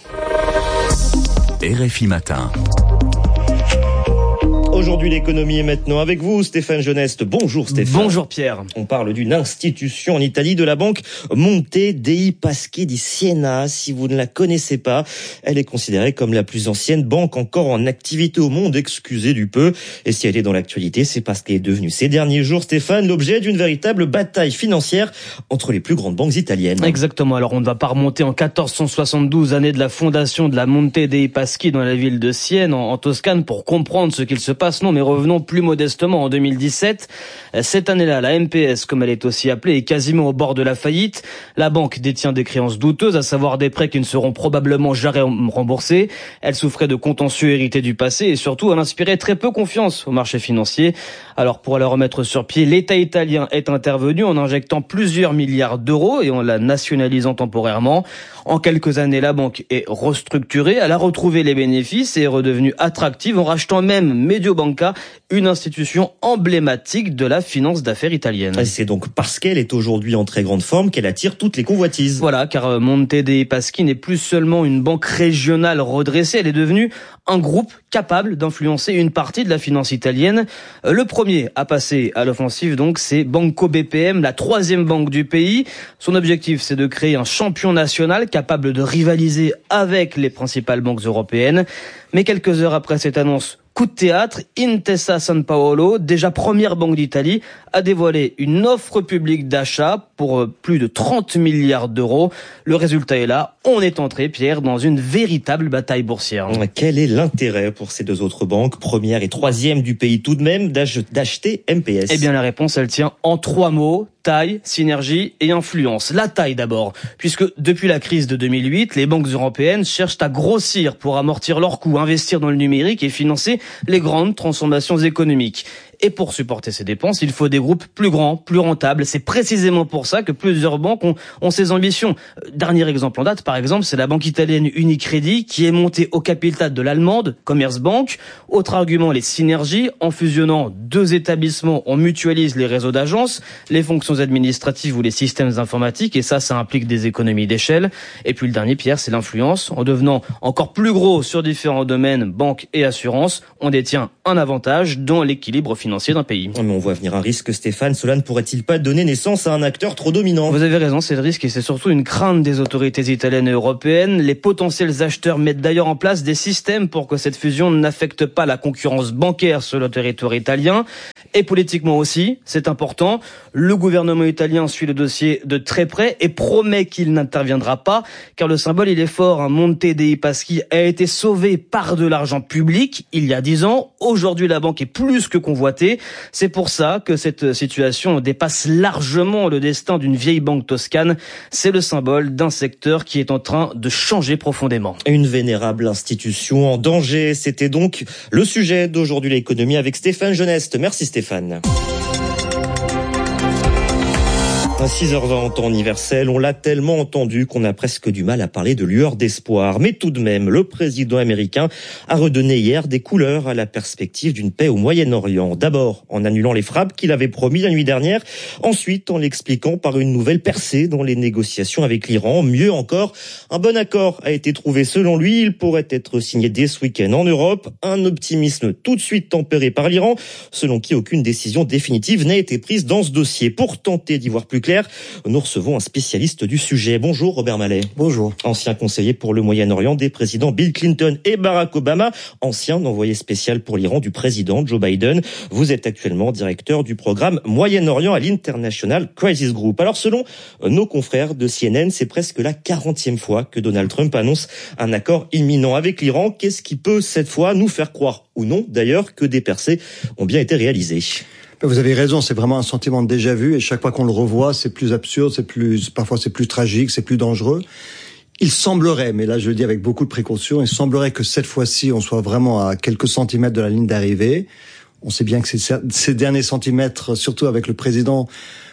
RFI Matin. Aujourd'hui, l'économie est maintenant avec vous, Stéphane Geneste. Bonjour Stéphane. Bonjour Pierre. On parle d'une institution en Italie, de la banque Monte dei Paschi di Siena. Si vous ne la connaissez pas, elle est considérée comme la plus ancienne banque encore en activité au monde, excusez du peu. Et si elle est dans l'actualité, c'est parce qu'elle est devenue ces derniers jours, Stéphane, l'objet d'une véritable bataille financière entre les plus grandes banques italiennes. Exactement. Alors on ne va pas remonter en 1472, année de la fondation de la Monte dei Paschi dans la ville de Sienne, en Toscane, pour comprendre ce qu'il se passe. Non, mais revenons plus modestement en 2017. Cette année-là, la MPS, comme elle est aussi appelée, est quasiment au bord de la faillite. La banque détient des créances douteuses, à savoir des prêts qui ne seront probablement jamais remboursés. Elle souffrait de contentieux hérités du passé et surtout, elle inspirait très peu confiance au marché financier. Alors, pour la remettre sur pied, l'État italien est intervenu en injectant plusieurs milliards d'euros et en la nationalisant temporairement. En quelques années, la banque est restructurée, elle a retrouvé les bénéfices et est redevenue attractive en rachetant même Mediobanca, une institution emblématique de la finance d'affaires italienne. Et c'est donc parce qu'elle est aujourd'hui en très grande forme qu'elle attire toutes les convoitises. Voilà, car Monte dei Paschi n'est plus seulement une banque régionale redressée, elle est devenue un groupe capable d'influencer une partie de la finance italienne. Le premier à passer à l'offensive, donc, c'est Banco BPM, la 3e banque du pays. Son objectif, c'est de créer un champion national capable de rivaliser avec les principales banques européennes. Mais quelques heures après cette annonce, coup de théâtre, Intesa Sanpaolo, déjà première banque d'Italie, a dévoilé une offre publique d'achat pour plus de 30 milliards d'euros. Le résultat est là, on est entré, Pierre, dans une véritable bataille boursière. Quel est l'intérêt pour ces deux autres banques, première et 3e du pays tout de même, d'acheter MPS ? Eh bien la réponse, elle tient en 3 mots, taille, synergie et influence. La taille d'abord, puisque depuis la crise de 2008, les banques européennes cherchent à grossir pour amortir leurs coûts, investir dans le numérique et financer les grandes transformations économiques. Et pour supporter ces dépenses, il faut des groupes plus grands, plus rentables. C'est précisément pour ça que plusieurs banques ont ces ambitions. Dernier exemple en date, par exemple, c'est la banque italienne Unicredit qui est montée au capital de l'allemande Commerzbank. Autre argument, les synergies. En fusionnant deux établissements, on mutualise les réseaux d'agences, les fonctions administratives ou les systèmes informatiques. Et ça implique des économies d'échelle. Et puis le dernier, Pierre, c'est l'influence. En devenant encore plus gros sur différents domaines, banque et assurance, on détient un avantage dans l'équilibre financier d'un pays. Mais on voit venir un risque, Stéphane. Cela ne pourrait-il pas donner naissance à un acteur trop dominant? Vous avez raison, c'est le risque et c'est surtout une crainte des autorités italiennes et européennes. Les potentiels acheteurs mettent d'ailleurs en place des systèmes pour que cette fusion n'affecte pas la concurrence bancaire sur le territoire italien. Et politiquement aussi, c'est important. Le gouvernement italien suit le dossier de très près et promet qu'il n'interviendra pas, car le symbole il est fort. Monte dei Paschi a été sauvé par de l'argent public il y a 10 ans. Aujourd'hui, la banque est plus que convoitée. C'est pour ça que cette situation dépasse largement le destin d'une vieille banque toscane. C'est le symbole d'un secteur qui est en train de changer profondément. Une vénérable institution en danger. C'était donc le sujet d'aujourd'hui, l'économie, avec Stéphane Geneste. Merci Stéphane. À 6h20 en temps universel, on l'a tellement entendu qu'on a presque du mal à parler de lueur d'espoir. Mais tout de même, le président américain a redonné hier des couleurs à la perspective d'une paix au Moyen-Orient. D'abord en annulant les frappes qu'il avait promis la nuit dernière, ensuite en l'expliquant par une nouvelle percée dans les négociations avec l'Iran. Mieux encore, un bon accord a été trouvé selon lui. Il pourrait être signé dès ce week-end en Europe. Un optimisme tout de suite tempéré par l'Iran, selon qui aucune décision définitive n'a été prise dans ce dossier. Pour tenter d'y voir plus clair, nous recevons un spécialiste du sujet. Bonjour Robert Mallet. Bonjour. Ancien conseiller pour le Moyen-Orient des présidents Bill Clinton et Barack Obama, ancien envoyé spécial pour l'Iran du président Joe Biden. Vous êtes actuellement directeur du programme Moyen-Orient à l'International Crisis Group. Alors selon nos confrères de CNN, c'est presque la 40e fois que Donald Trump annonce un accord imminent avec l'Iran. Qu'est-ce qui peut cette fois nous faire croire, ou non d'ailleurs, que des percées ont bien été réalisées? Vous avez raison, c'est vraiment un sentiment de déjà-vu et chaque fois qu'on le revoit, c'est plus absurde, parfois c'est plus tragique, c'est plus dangereux. Il semblerait, mais là je le dis avec beaucoup de précaution, il semblerait que cette fois-ci on soit vraiment à quelques centimètres de la ligne d'arrivée. On sait bien que ces derniers centimètres, surtout avec le président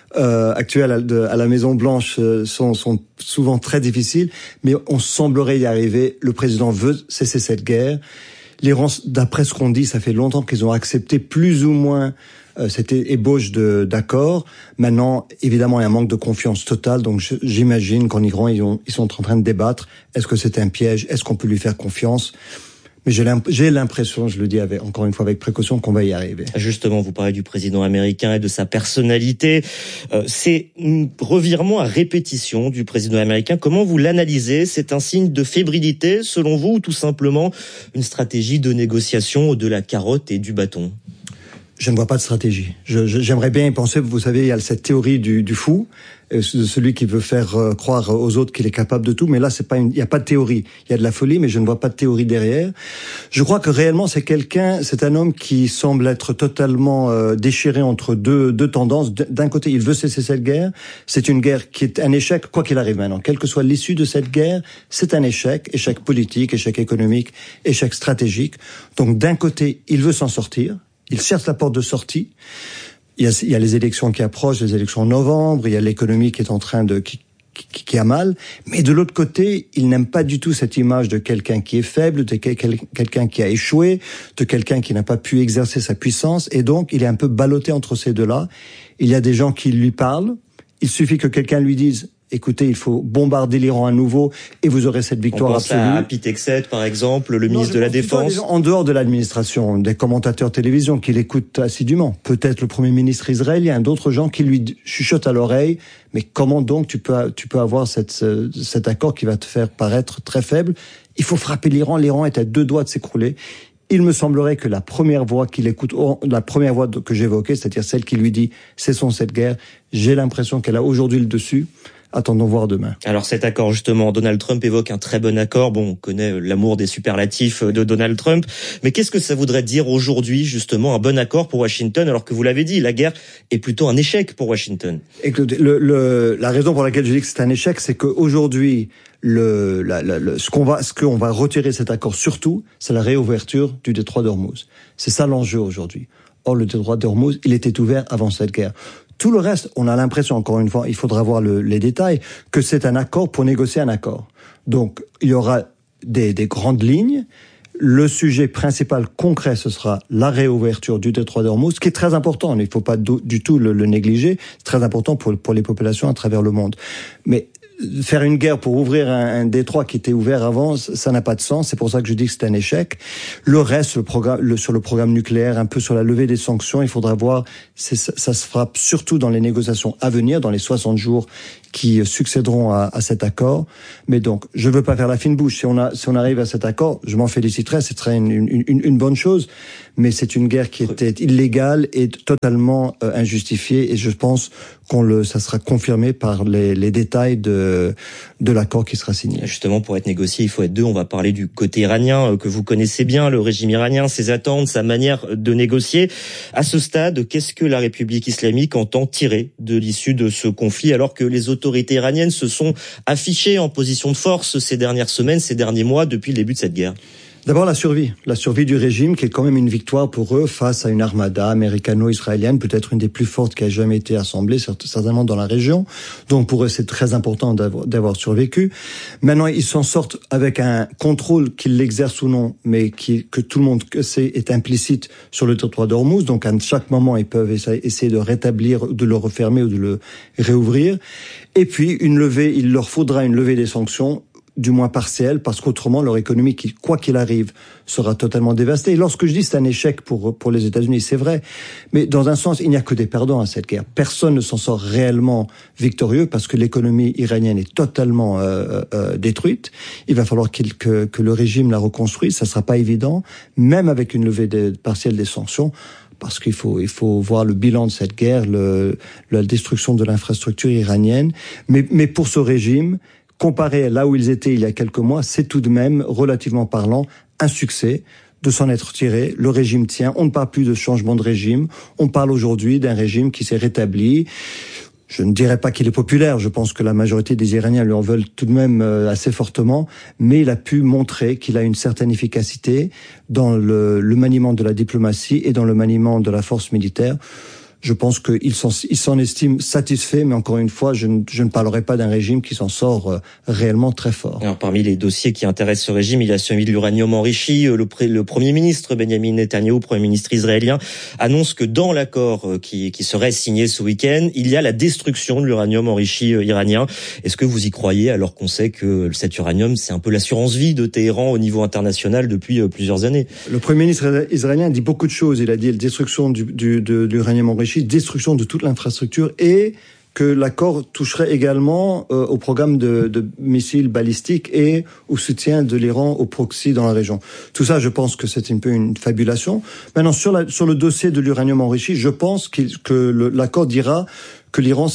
actuel à la Maison Blanche, sont souvent très difficiles, mais on semblerait y arriver. Le président veut cesser cette guerre. L'Iran, d'après ce qu'on dit, ça fait longtemps qu'ils ont accepté plus ou moins cette ébauche d'accord. Maintenant, évidemment, il y a un manque de confiance totale. Donc, j'imagine qu'en Iran, ils sont en train de débattre. Est-ce que c'est un piège? Est-ce qu'on peut lui faire confiance? Mais j'ai l'impression, je le dis encore une fois avec précaution, qu'on va y arriver. Justement, vous parlez du président américain et de sa personnalité. C'est un revirement à répétition du président américain. Comment vous l'analysez? C'est un signe de fébrilité, selon vous, ou tout simplement une stratégie de négociation de la carotte et du bâton? Je ne vois pas de stratégie. J'aimerais bien y penser. Vous savez, il y a cette théorie du fou, de celui qui veut faire croire aux autres qu'il est capable de tout. Mais là, il n'y a pas de théorie. Il y a de la folie, mais je ne vois pas de théorie derrière. Je crois que réellement, c'est un homme qui semble être totalement déchiré entre deux tendances. D'un côté, il veut cesser cette guerre. C'est une guerre qui est un échec, quoi qu'il arrive maintenant. Quelle que soit l'issue de cette guerre, c'est un échec politique, échec économique, échec stratégique. Donc, d'un côté, il veut s'en sortir. Il cherche la porte de sortie. Il y a les élections qui approchent, les élections en novembre. Il y a l'économie qui est en train qui a mal. Mais de l'autre côté, il n'aime pas du tout cette image de quelqu'un qui est faible, de quelqu'un qui a échoué, de quelqu'un qui n'a pas pu exercer sa puissance. Et donc, il est un peu ballotté entre ces deux-là. Il y a des gens qui lui parlent. Il suffit que quelqu'un lui dise: écoutez, il faut bombarder l'Iran à nouveau et vous aurez cette victoire absolue. On pense à Pete Hegseth, par exemple, le ministre de la Défense. En dehors de l'administration, des commentateurs télévision qui l'écoutent assidûment. Peut-être le Premier ministre israélien, d'autres gens qui lui chuchotent à l'oreille. Mais comment donc tu peux avoir cet accord qui va te faire paraître très faible? Il faut frapper l'Iran. L'Iran est à 2 doigts de s'écrouler. Il me semblerait que la première voix qu'il écoute, la première voix que j'évoquais, c'est-à-dire celle qui lui dit « cessons cette guerre », j'ai l'impression qu'elle a aujourd'hui le dessus. attendons voir demain. Alors cet accord, justement, Donald Trump évoque un très bon accord. Bon, on connaît l'amour des superlatifs de Donald Trump. Mais qu'est-ce que ça voudrait dire aujourd'hui, justement, un bon accord pour Washington, alors que vous l'avez dit, la guerre est plutôt un échec pour Washington? Écoutez, la raison pour laquelle je dis que c'est un échec, c'est qu'aujourd'hui, ce qu'on va retirer cet accord surtout, c'est la réouverture du détroit d'Ormuz. C'est ça l'enjeu aujourd'hui. Or, le détroit d'Ormuz, il était ouvert avant cette guerre. Tout le reste, on a l'impression, encore une fois, il faudra voir les détails, que c'est un accord pour négocier un accord. Donc, il y aura des grandes lignes. Le sujet principal concret, ce sera la réouverture du détroit d'Ormuz, ce qui est très important. Il ne faut pas du tout le négliger. C'est très important pour les populations à travers le monde. Mais faire une guerre pour ouvrir un détroit qui était ouvert avant, ça n'a pas de sens. C'est pour ça que je dis que c'est un échec. Le reste, sur le programme nucléaire, un peu sur la levée des sanctions, il faudra voir. Ça se fera surtout dans les négociations à venir, dans les 60 jours qui succéderont à cet accord. Mais donc, je veux pas faire la fine bouche. Si on arrive à cet accord, je m'en féliciterais. Ce serait une bonne chose. Mais c'est une guerre qui était illégale et totalement injustifiée. Et je pense ça sera confirmé par les détails de l'accord qui sera signé. Justement, pour être négocié, il faut être deux. On va parler du côté iranien que vous connaissez bien, le régime iranien, ses attentes, sa manière de négocier. À ce stade, qu'est-ce que la République islamique entend tirer de l'issue de ce conflit, alors que les autorités iraniennes se sont affichées en position de force ces dernières semaines, ces derniers mois, depuis le début de cette guerre? D'abord la survie du régime, qui est quand même une victoire pour eux face à une armada américano-israélienne, peut-être une des plus fortes qui a jamais été assemblée, certainement dans la région. Donc pour eux, c'est très important d'avoir survécu. Maintenant, ils s'en sortent avec un contrôle qu'ils l'exercent ou non, mais que tout le monde sait est implicite sur le territoire d'Ormuz. Donc à chaque moment, ils peuvent essayer de rétablir, de le refermer ou de le réouvrir. Et puis il leur faudra une levée des sanctions, du moins partielle, parce qu'autrement, leur économie, quoi qu'il arrive, sera totalement dévastée. Et lorsque je dis c'est un échec pour les États-Unis, c'est vrai. Mais dans un sens, il n'y a que des perdants à cette guerre. Personne ne s'en sort réellement victorieux parce que l'économie iranienne est totalement détruite. Il va falloir que le régime la reconstruise. Ça sera pas évident, même avec une levée partielle des sanctions. Parce qu'il faut voir le bilan de cette guerre, la destruction de l'infrastructure iranienne. Mais pour ce régime, comparé à là où ils étaient il y a quelques mois, c'est tout de même, relativement parlant, un succès de s'en être tiré. Le régime tient. On ne parle plus de changement de régime. On parle aujourd'hui d'un régime qui s'est rétabli. Je ne dirais pas qu'il est populaire. Je pense que la majorité des Iraniens lui en veulent tout de même assez fortement. Mais il a pu montrer qu'il a une certaine efficacité dans le maniement de la diplomatie et dans le maniement de la force militaire. Je pense qu'il s'en estime satisfait, mais encore une fois, je ne parlerai pas d'un régime qui s'en sort réellement très fort. Alors, parmi les dossiers qui intéressent ce régime, il y a celui de l'uranium enrichi. Le Premier ministre Benjamin Netanyahou, Premier ministre israélien, annonce que dans l'accord qui serait signé ce week-end, il y a la destruction de l'uranium enrichi iranien. Est-ce que vous y croyez, alors qu'on sait que cet uranium, c'est un peu l'assurance vie de Téhéran au niveau international depuis plusieurs années? Le Premier ministre israélien dit beaucoup de choses. Il a dit la destruction de l'uranium enrichi, destruction de toute l'infrastructure, et que l'accord toucherait également au programme de missiles balistiques et au soutien de l'Iran au proxy dans la région. Tout ça, je pense que c'est un peu une fabulation. Maintenant, sur le dossier de l'uranium enrichi, je pense que l'accord dira que l'Iran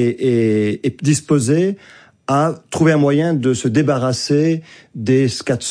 est disposé à trouver un moyen de se débarrasser des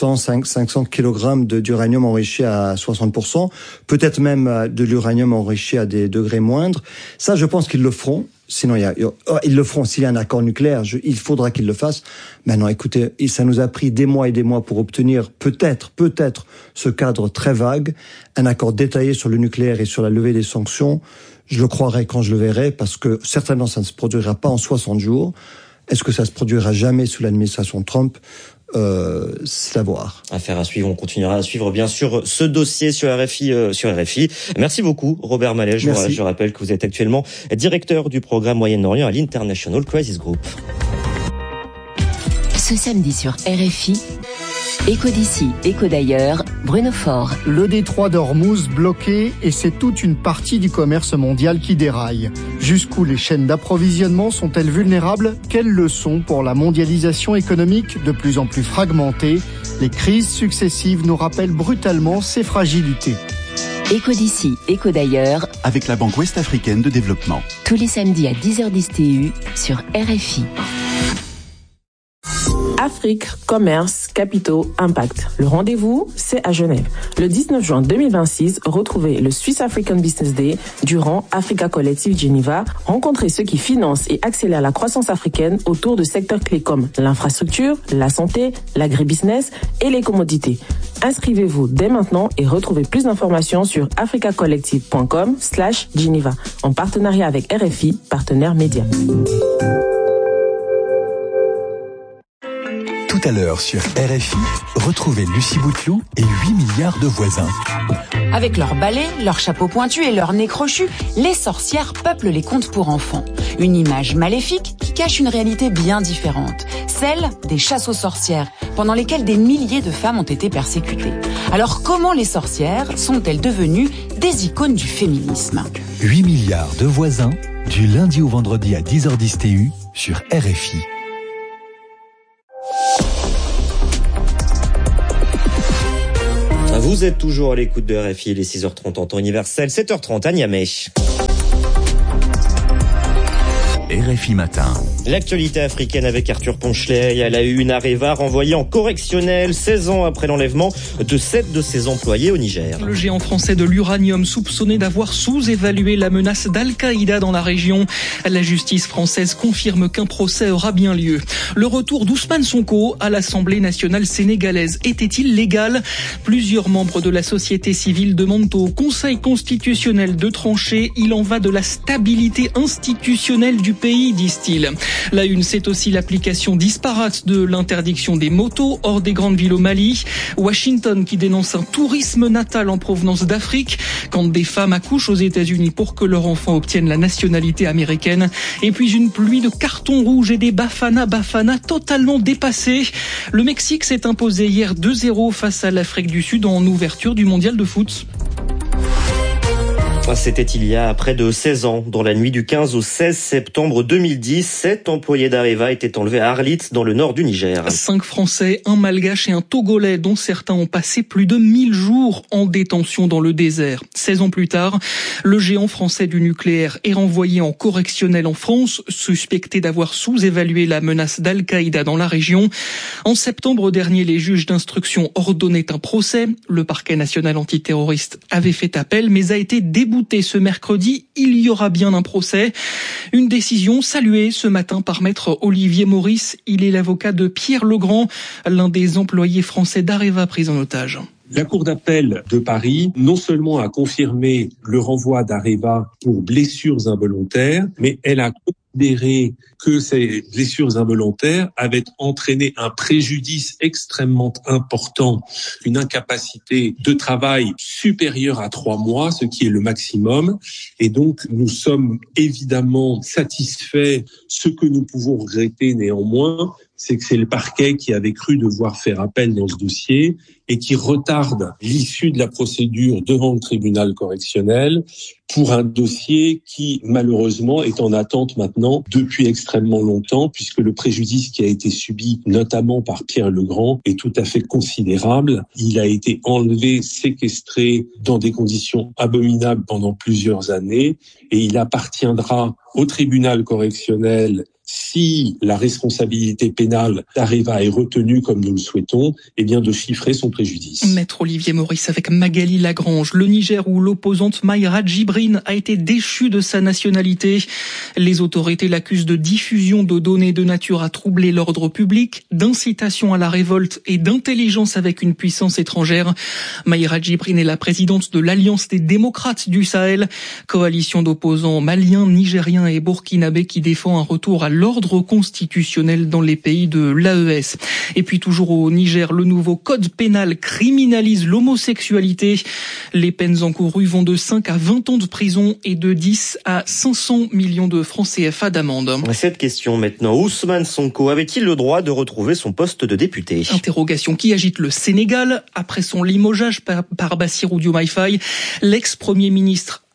500 kilogrammes d'uranium enrichi à 60%, peut-être même de l'uranium enrichi à des degrés moindres. Ça, je pense qu'ils le feront. Sinon, ils le feront s'il y a un accord nucléaire. Il faudra qu'ils le fassent. Maintenant, écoutez, ça nous a pris des mois et des mois pour obtenir peut-être ce cadre très vague, un accord détaillé sur le nucléaire et sur la levée des sanctions. Je le croirai quand je le verrai, parce que certainement ça ne se produira pas en 60 jours. Est-ce que ça se produira jamais sous l'administration Trump? C'est à voir. Affaire à suivre. On continuera à suivre, bien sûr, ce dossier sur RFI. Merci beaucoup, Robert Mallet. Je rappelle que vous êtes actuellement directeur du programme Moyen-Orient à l'International Crisis Group. Ce samedi sur RFI, Écho d'ici, écho d'ailleurs, Bruno Faure. Le détroit d'Ormuz bloqué, et c'est toute une partie du commerce mondial qui déraille. Jusqu'où les chaînes d'approvisionnement sont-elles vulnérables? Quelles leçons pour la mondialisation économique de plus en plus fragmentée? Les crises successives nous rappellent brutalement ces fragilités. Écho d'ici, écho d'ailleurs, avec la Banque Ouest-Africaine de Développement. Tous les samedis à 10h10 TU sur RFI. Afrique, commerce, capitaux, impact. Le rendez-vous, c'est à Genève. Le 19 juin 2026, retrouvez le Swiss African Business Day durant Africa Collective Geneva. Rencontrez ceux qui financent et accélèrent la croissance africaine autour de secteurs clés comme l'infrastructure, la santé, l'agribusiness et les commodités. Inscrivez-vous dès maintenant et retrouvez plus d'informations sur africacollective.com/Geneva en partenariat avec RFI, partenaire média. Tout à l'heure sur RFI, retrouvez Lucie Bouteloup et 8 milliards de voisins. Avec leurs balais, leurs chapeaux pointus et leurs nez crochus, les sorcières peuplent les contes pour enfants. Une image maléfique qui cache une réalité bien différente, celle des chasses aux sorcières, pendant lesquelles des milliers de femmes ont été persécutées. Alors comment les sorcières sont-elles devenues des icônes du féminisme ? 8 milliards de voisins, du lundi au vendredi à 10h10 TU sur RFI. Vous êtes toujours à l'écoute de RFI, les 6h30 en temps universel, 7h30 à Niamey. RFI Matin. L'actualité africaine avec Arthur Ponchelet. À la une, Areva renvoyé en correctionnel 16 ans après l'enlèvement de 7 de ses employés au Niger. Le géant français de l'uranium soupçonné d'avoir sous-évalué la menace d'Al-Qaïda dans la région. La justice française confirme qu'un procès aura bien lieu. Le retour d'Ousmane Sonko à l'Assemblée nationale sénégalaise était-il légal ? Plusieurs membres de la société civile demandent au Conseil constitutionnel de trancher. Il en va de la stabilité institutionnelle du pays, disent-ils. La une, c'est aussi l'application disparate de l'interdiction des motos hors des grandes villes au Mali. Washington qui dénonce un tourisme natal en provenance d'Afrique quand des femmes accouchent aux États-Unis pour que leur enfant obtienne la nationalité américaine. Et puis une pluie de cartons rouges et des Bafana totalement dépassés. Le Mexique s'est imposé hier 2-0 face à l'Afrique du Sud en ouverture du mondial de foot. C'était il y a près de 16 ans. Dans la nuit du 15 au 16 septembre 2010, 7 employés d'Areva étaient enlevés à Arlit, dans le nord du Niger. 5 Français, un Malgache et un Togolais, dont certains ont passé plus de 1000 jours en détention dans le désert. 16 ans plus tard, le géant français du nucléaire est renvoyé en correctionnel en France, suspecté d'avoir sous-évalué la menace d'Al-Qaïda dans la région. En septembre dernier, les juges d'instruction ordonnaient un procès. Le parquet national antiterroriste avait fait appel, mais a été débouté ce mercredi. Il y aura bien un procès. Une décision saluée ce matin par maître Olivier Maurice. Il est l'avocat de Pierre Legrand, l'un des employés français d'Areva pris en otage. La Cour d'appel de Paris, non seulement a confirmé le renvoi d'Areva pour blessures involontaires, mais elle a considéré que ces blessures involontaires avaient entraîné un préjudice extrêmement important, une incapacité de travail supérieure à 3 mois, ce qui est le maximum. Et donc, nous sommes évidemment satisfaits. Ce que nous pouvons regretter néanmoins, c'est que c'est le parquet qui avait cru devoir faire appel dans ce dossier et qui retarde l'issue de la procédure devant le tribunal correctionnel pour un dossier qui, malheureusement, est en attente maintenant depuis extrêmement longtemps, puisque le préjudice qui a été subi, notamment par Pierre Legrand, est tout à fait considérable. Il a été enlevé, séquestré dans des conditions abominables pendant plusieurs années, et il appartiendra au tribunal correctionnel, si la responsabilité pénale d'Areva est retenue comme nous le souhaitons, eh bien de chiffrer son préjudice. Maître Olivier Maurice avec Magali Lagrange. Le Niger, où l'opposante Mayra Djibrine a été déchue de sa nationalité. Les autorités l'accusent de diffusion de données de nature à troubler l'ordre public, d'incitation à la révolte et d'intelligence avec une puissance étrangère. Mayra Djibrine est la présidente de l'Alliance des démocrates du Sahel, coalition d'opposants maliens, nigériens et burkinabés qui défend un retour à l'ordre constitutionnel dans les pays de l'AES. Et puis toujours au Niger, le nouveau code pénal criminalise l'homosexualité. Les peines encourues vont de 5 à 20 ans de prison et de 10 à 500 millions de francs CFA d'amende. Cette question maintenant, Ousmane Sonko avait-il le droit de retrouver son poste de député ? Interrogation qui agite le Sénégal. Après son limogeage par Bassirou Diomaye Faye, l'ex-premier ministre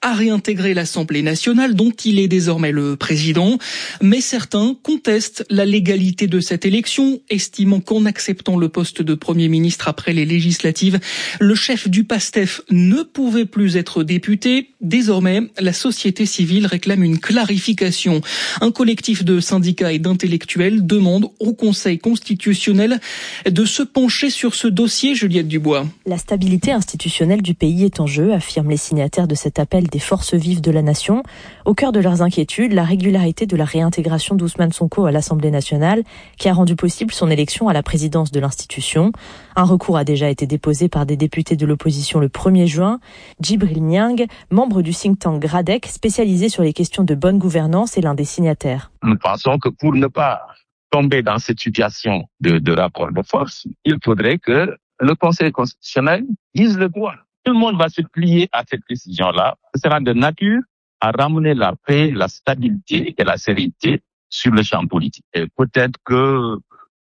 a réintégré l'Assemblée nationale dont il est désormais le président. Mais certains contestent la légalité de cette élection, estimant qu'en acceptant le poste de Premier ministre après les législatives, le chef du PASTEF ne pouvait plus être député. Désormais, la société civile réclame une clarification. Un collectif de syndicats et d'intellectuels demande au Conseil constitutionnel de se pencher sur ce dossier, Juliette Dubois. La stabilité institutionnelle du pays est en jeu, affirment les signataires de cet appel des forces vives de la nation. Au cœur de leurs inquiétudes, la régularité de la réintégration d'Ousmane Sonko à l'Assemblée nationale, qui a rendu possible son élection à la présidence de l'institution. Un recours a déjà été déposé par des députés de l'opposition le 1er juin. Djibril Niang, membre du think tank Gradec, spécialisé sur les questions de bonne gouvernance, est l'un des signataires. Nous pensons que pour ne pas tomber dans cette situation de rapport de force, il faudrait que le Conseil constitutionnel dise le droit. Tout le monde va se plier à cette décision-là. Ce sera de nature à ramener la paix, la stabilité et la sérénité sur le champ politique. Et peut-être que,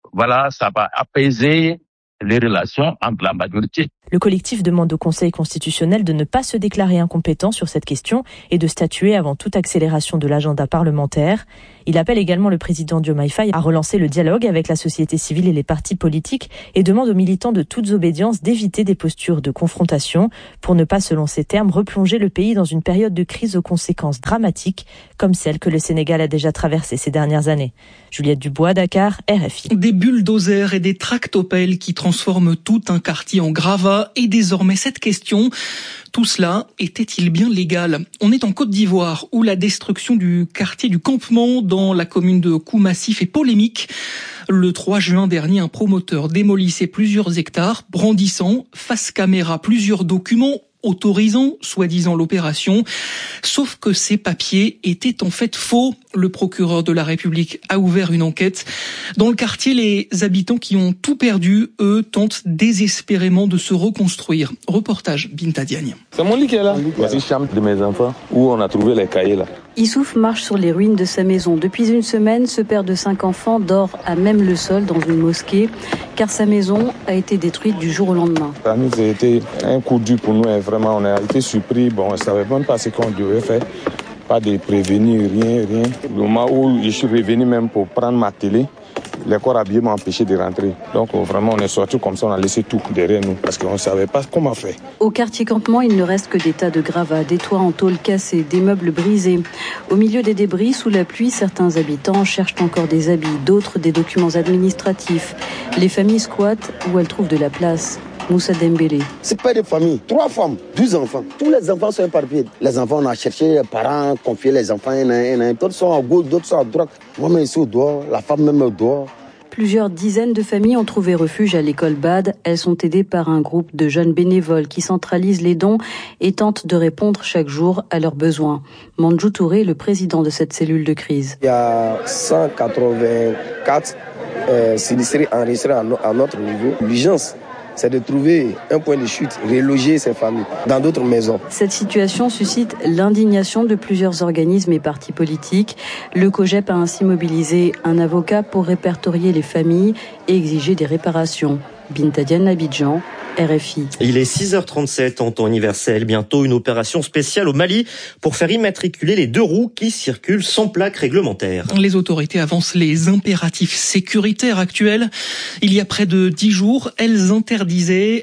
ça va apaiser les relations entre la majorité. Le collectif demande au Conseil constitutionnel de ne pas se déclarer incompétent sur cette question et de statuer avant toute accélération de l'agenda parlementaire. Il appelle également le président Diomaye Faye à relancer le dialogue avec la société civile et les partis politiques et demande aux militants de toutes obédiences d'éviter des postures de confrontation pour ne pas, selon ses termes, replonger le pays dans une période de crise aux conséquences dramatiques comme celle que le Sénégal a déjà traversée ces dernières années. Juliette Dubois, Dakar, RFI. Des bulldozers et des tractopelles qui transforment tout un quartier en gravat. Et désormais, cette question, tout cela était-il bien légal ? On est en Côte d'Ivoire où la destruction du quartier du Campement dans la commune de Koumassy fait polémique. Le 3 juin dernier, un promoteur démolissait plusieurs hectares, brandissant face caméra plusieurs documents autorisant soi-disant l'opération, sauf que ces papiers étaient en fait faux. Le procureur de la République a ouvert une enquête. Dans le quartier, les habitants qui ont tout perdu, eux, tentent désespérément de se reconstruire. Reportage Binta Diagne. C'est mon lit qui est là. Voici la chambre de mes enfants où on a trouvé les cahiers là. Issouf marche sur les ruines de sa maison. Depuis une semaine, ce père de 5 enfants dort à même le sol dans une mosquée, car sa maison a été détruite du jour au lendemain. Ça nous a été un coup dur pour nous, vraiment, on a été surpris. On ne savait même pas ce qu'on devait faire. Pas de prévenir, rien. Le moment où je suis revenu même pour prendre ma télé, les corps habillés m'ont empêché de rentrer. Donc vraiment, on est sorti comme ça, on a laissé tout derrière nous parce qu'on ne savait pas comment faire. Au quartier Campement, il ne reste que des tas de gravats, des toits en tôle cassés, des meubles brisés. Au milieu des débris, sous la pluie, certains habitants cherchent encore des habits, d'autres des documents administratifs. Les familles squattent où elles trouvent de la place. Moussa Dembélé. C'est pas des familles, 3 femmes, 12 enfants. Tous les enfants sont éparpillés. Les enfants, on a cherché, les parents, confié les enfants, d'autres sont à gauche, d'autres sont à droite. Moi-même ici au dehors, la femme même au dehors. Plusieurs dizaines de familles ont trouvé refuge à l'école BAD. Elles sont aidées par un groupe de jeunes bénévoles qui centralisent les dons et tentent de répondre chaque jour à leurs besoins. Mandjou Touré, le président de cette cellule de crise. Il y a 184 sinistrés enregistrés à notre niveau. L'urgence, c'est de trouver un point de chute, reloger ces familles dans d'autres maisons. Cette situation suscite l'indignation de plusieurs organismes et partis politiques. Le COJEP a ainsi mobilisé un avocat pour répertorier les familles et exiger des réparations. Binta Diagne, Abidjan, RFI. Il est 6h37 en temps universel. Bientôt une opération spéciale au Mali pour faire immatriculer les 2 roues qui circulent sans plaque réglementaire. Les autorités avancent les impératifs sécuritaires actuels. Il y a près de 10 jours, elles interdisaient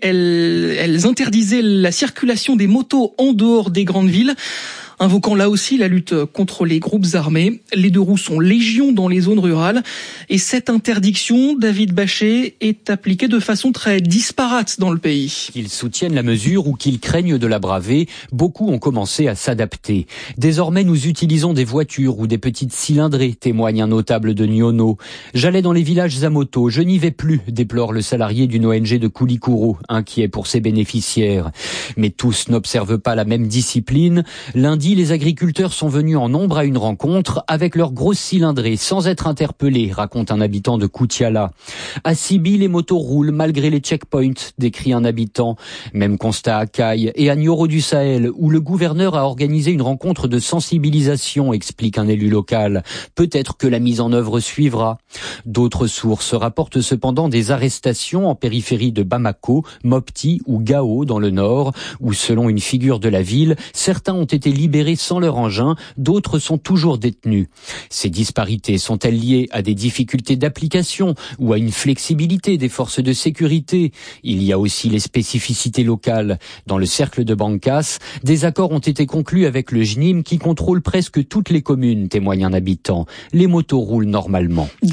la circulation des motos en dehors des grandes villes, invoquant là aussi la lutte contre les groupes armés. Les 2 roues sont légion dans les zones rurales et cette interdiction, David Bachet, est appliquée de façon très disparate dans le pays. Qu'ils soutiennent la mesure ou qu'ils craignent de la braver, beaucoup ont commencé à s'adapter. Désormais, nous utilisons des voitures ou des petites cylindrées, témoigne un notable de Nyono. J'allais dans les villages à moto, je n'y vais plus, déplore le salarié d'une ONG de Koulikoro, inquiet pour ses bénéficiaires. Mais tous n'observent pas la même discipline. Lundi Jeudi, les agriculteurs sont venus en nombre à une rencontre avec leurs grosses cylindrées sans être interpellés, raconte un habitant de Koutiala. À Sibi, les motos roulent malgré les checkpoints, décrit un habitant. Même constat à Caille et à Nioro du Sahel, où le gouverneur a organisé une rencontre de sensibilisation, explique un élu local. Peut-être que la mise en œuvre suivra. D'autres sources rapportent cependant des arrestations en périphérie de Bamako, Mopti ou Gao dans le nord, où selon une figure de la ville, certains ont été libérés sans leur engin, d'autres sont toujours détenus. Ces disparités sont-elles liées à des difficultés d'application ou à une flexibilité des forces de sécurité? Il y a aussi les spécificités locales. Dans le cercle de Bankas, des accords ont été conclus avec le JNIM qui contrôle presque toutes les communes, témoigne un habitant. Les motos roulent normalement.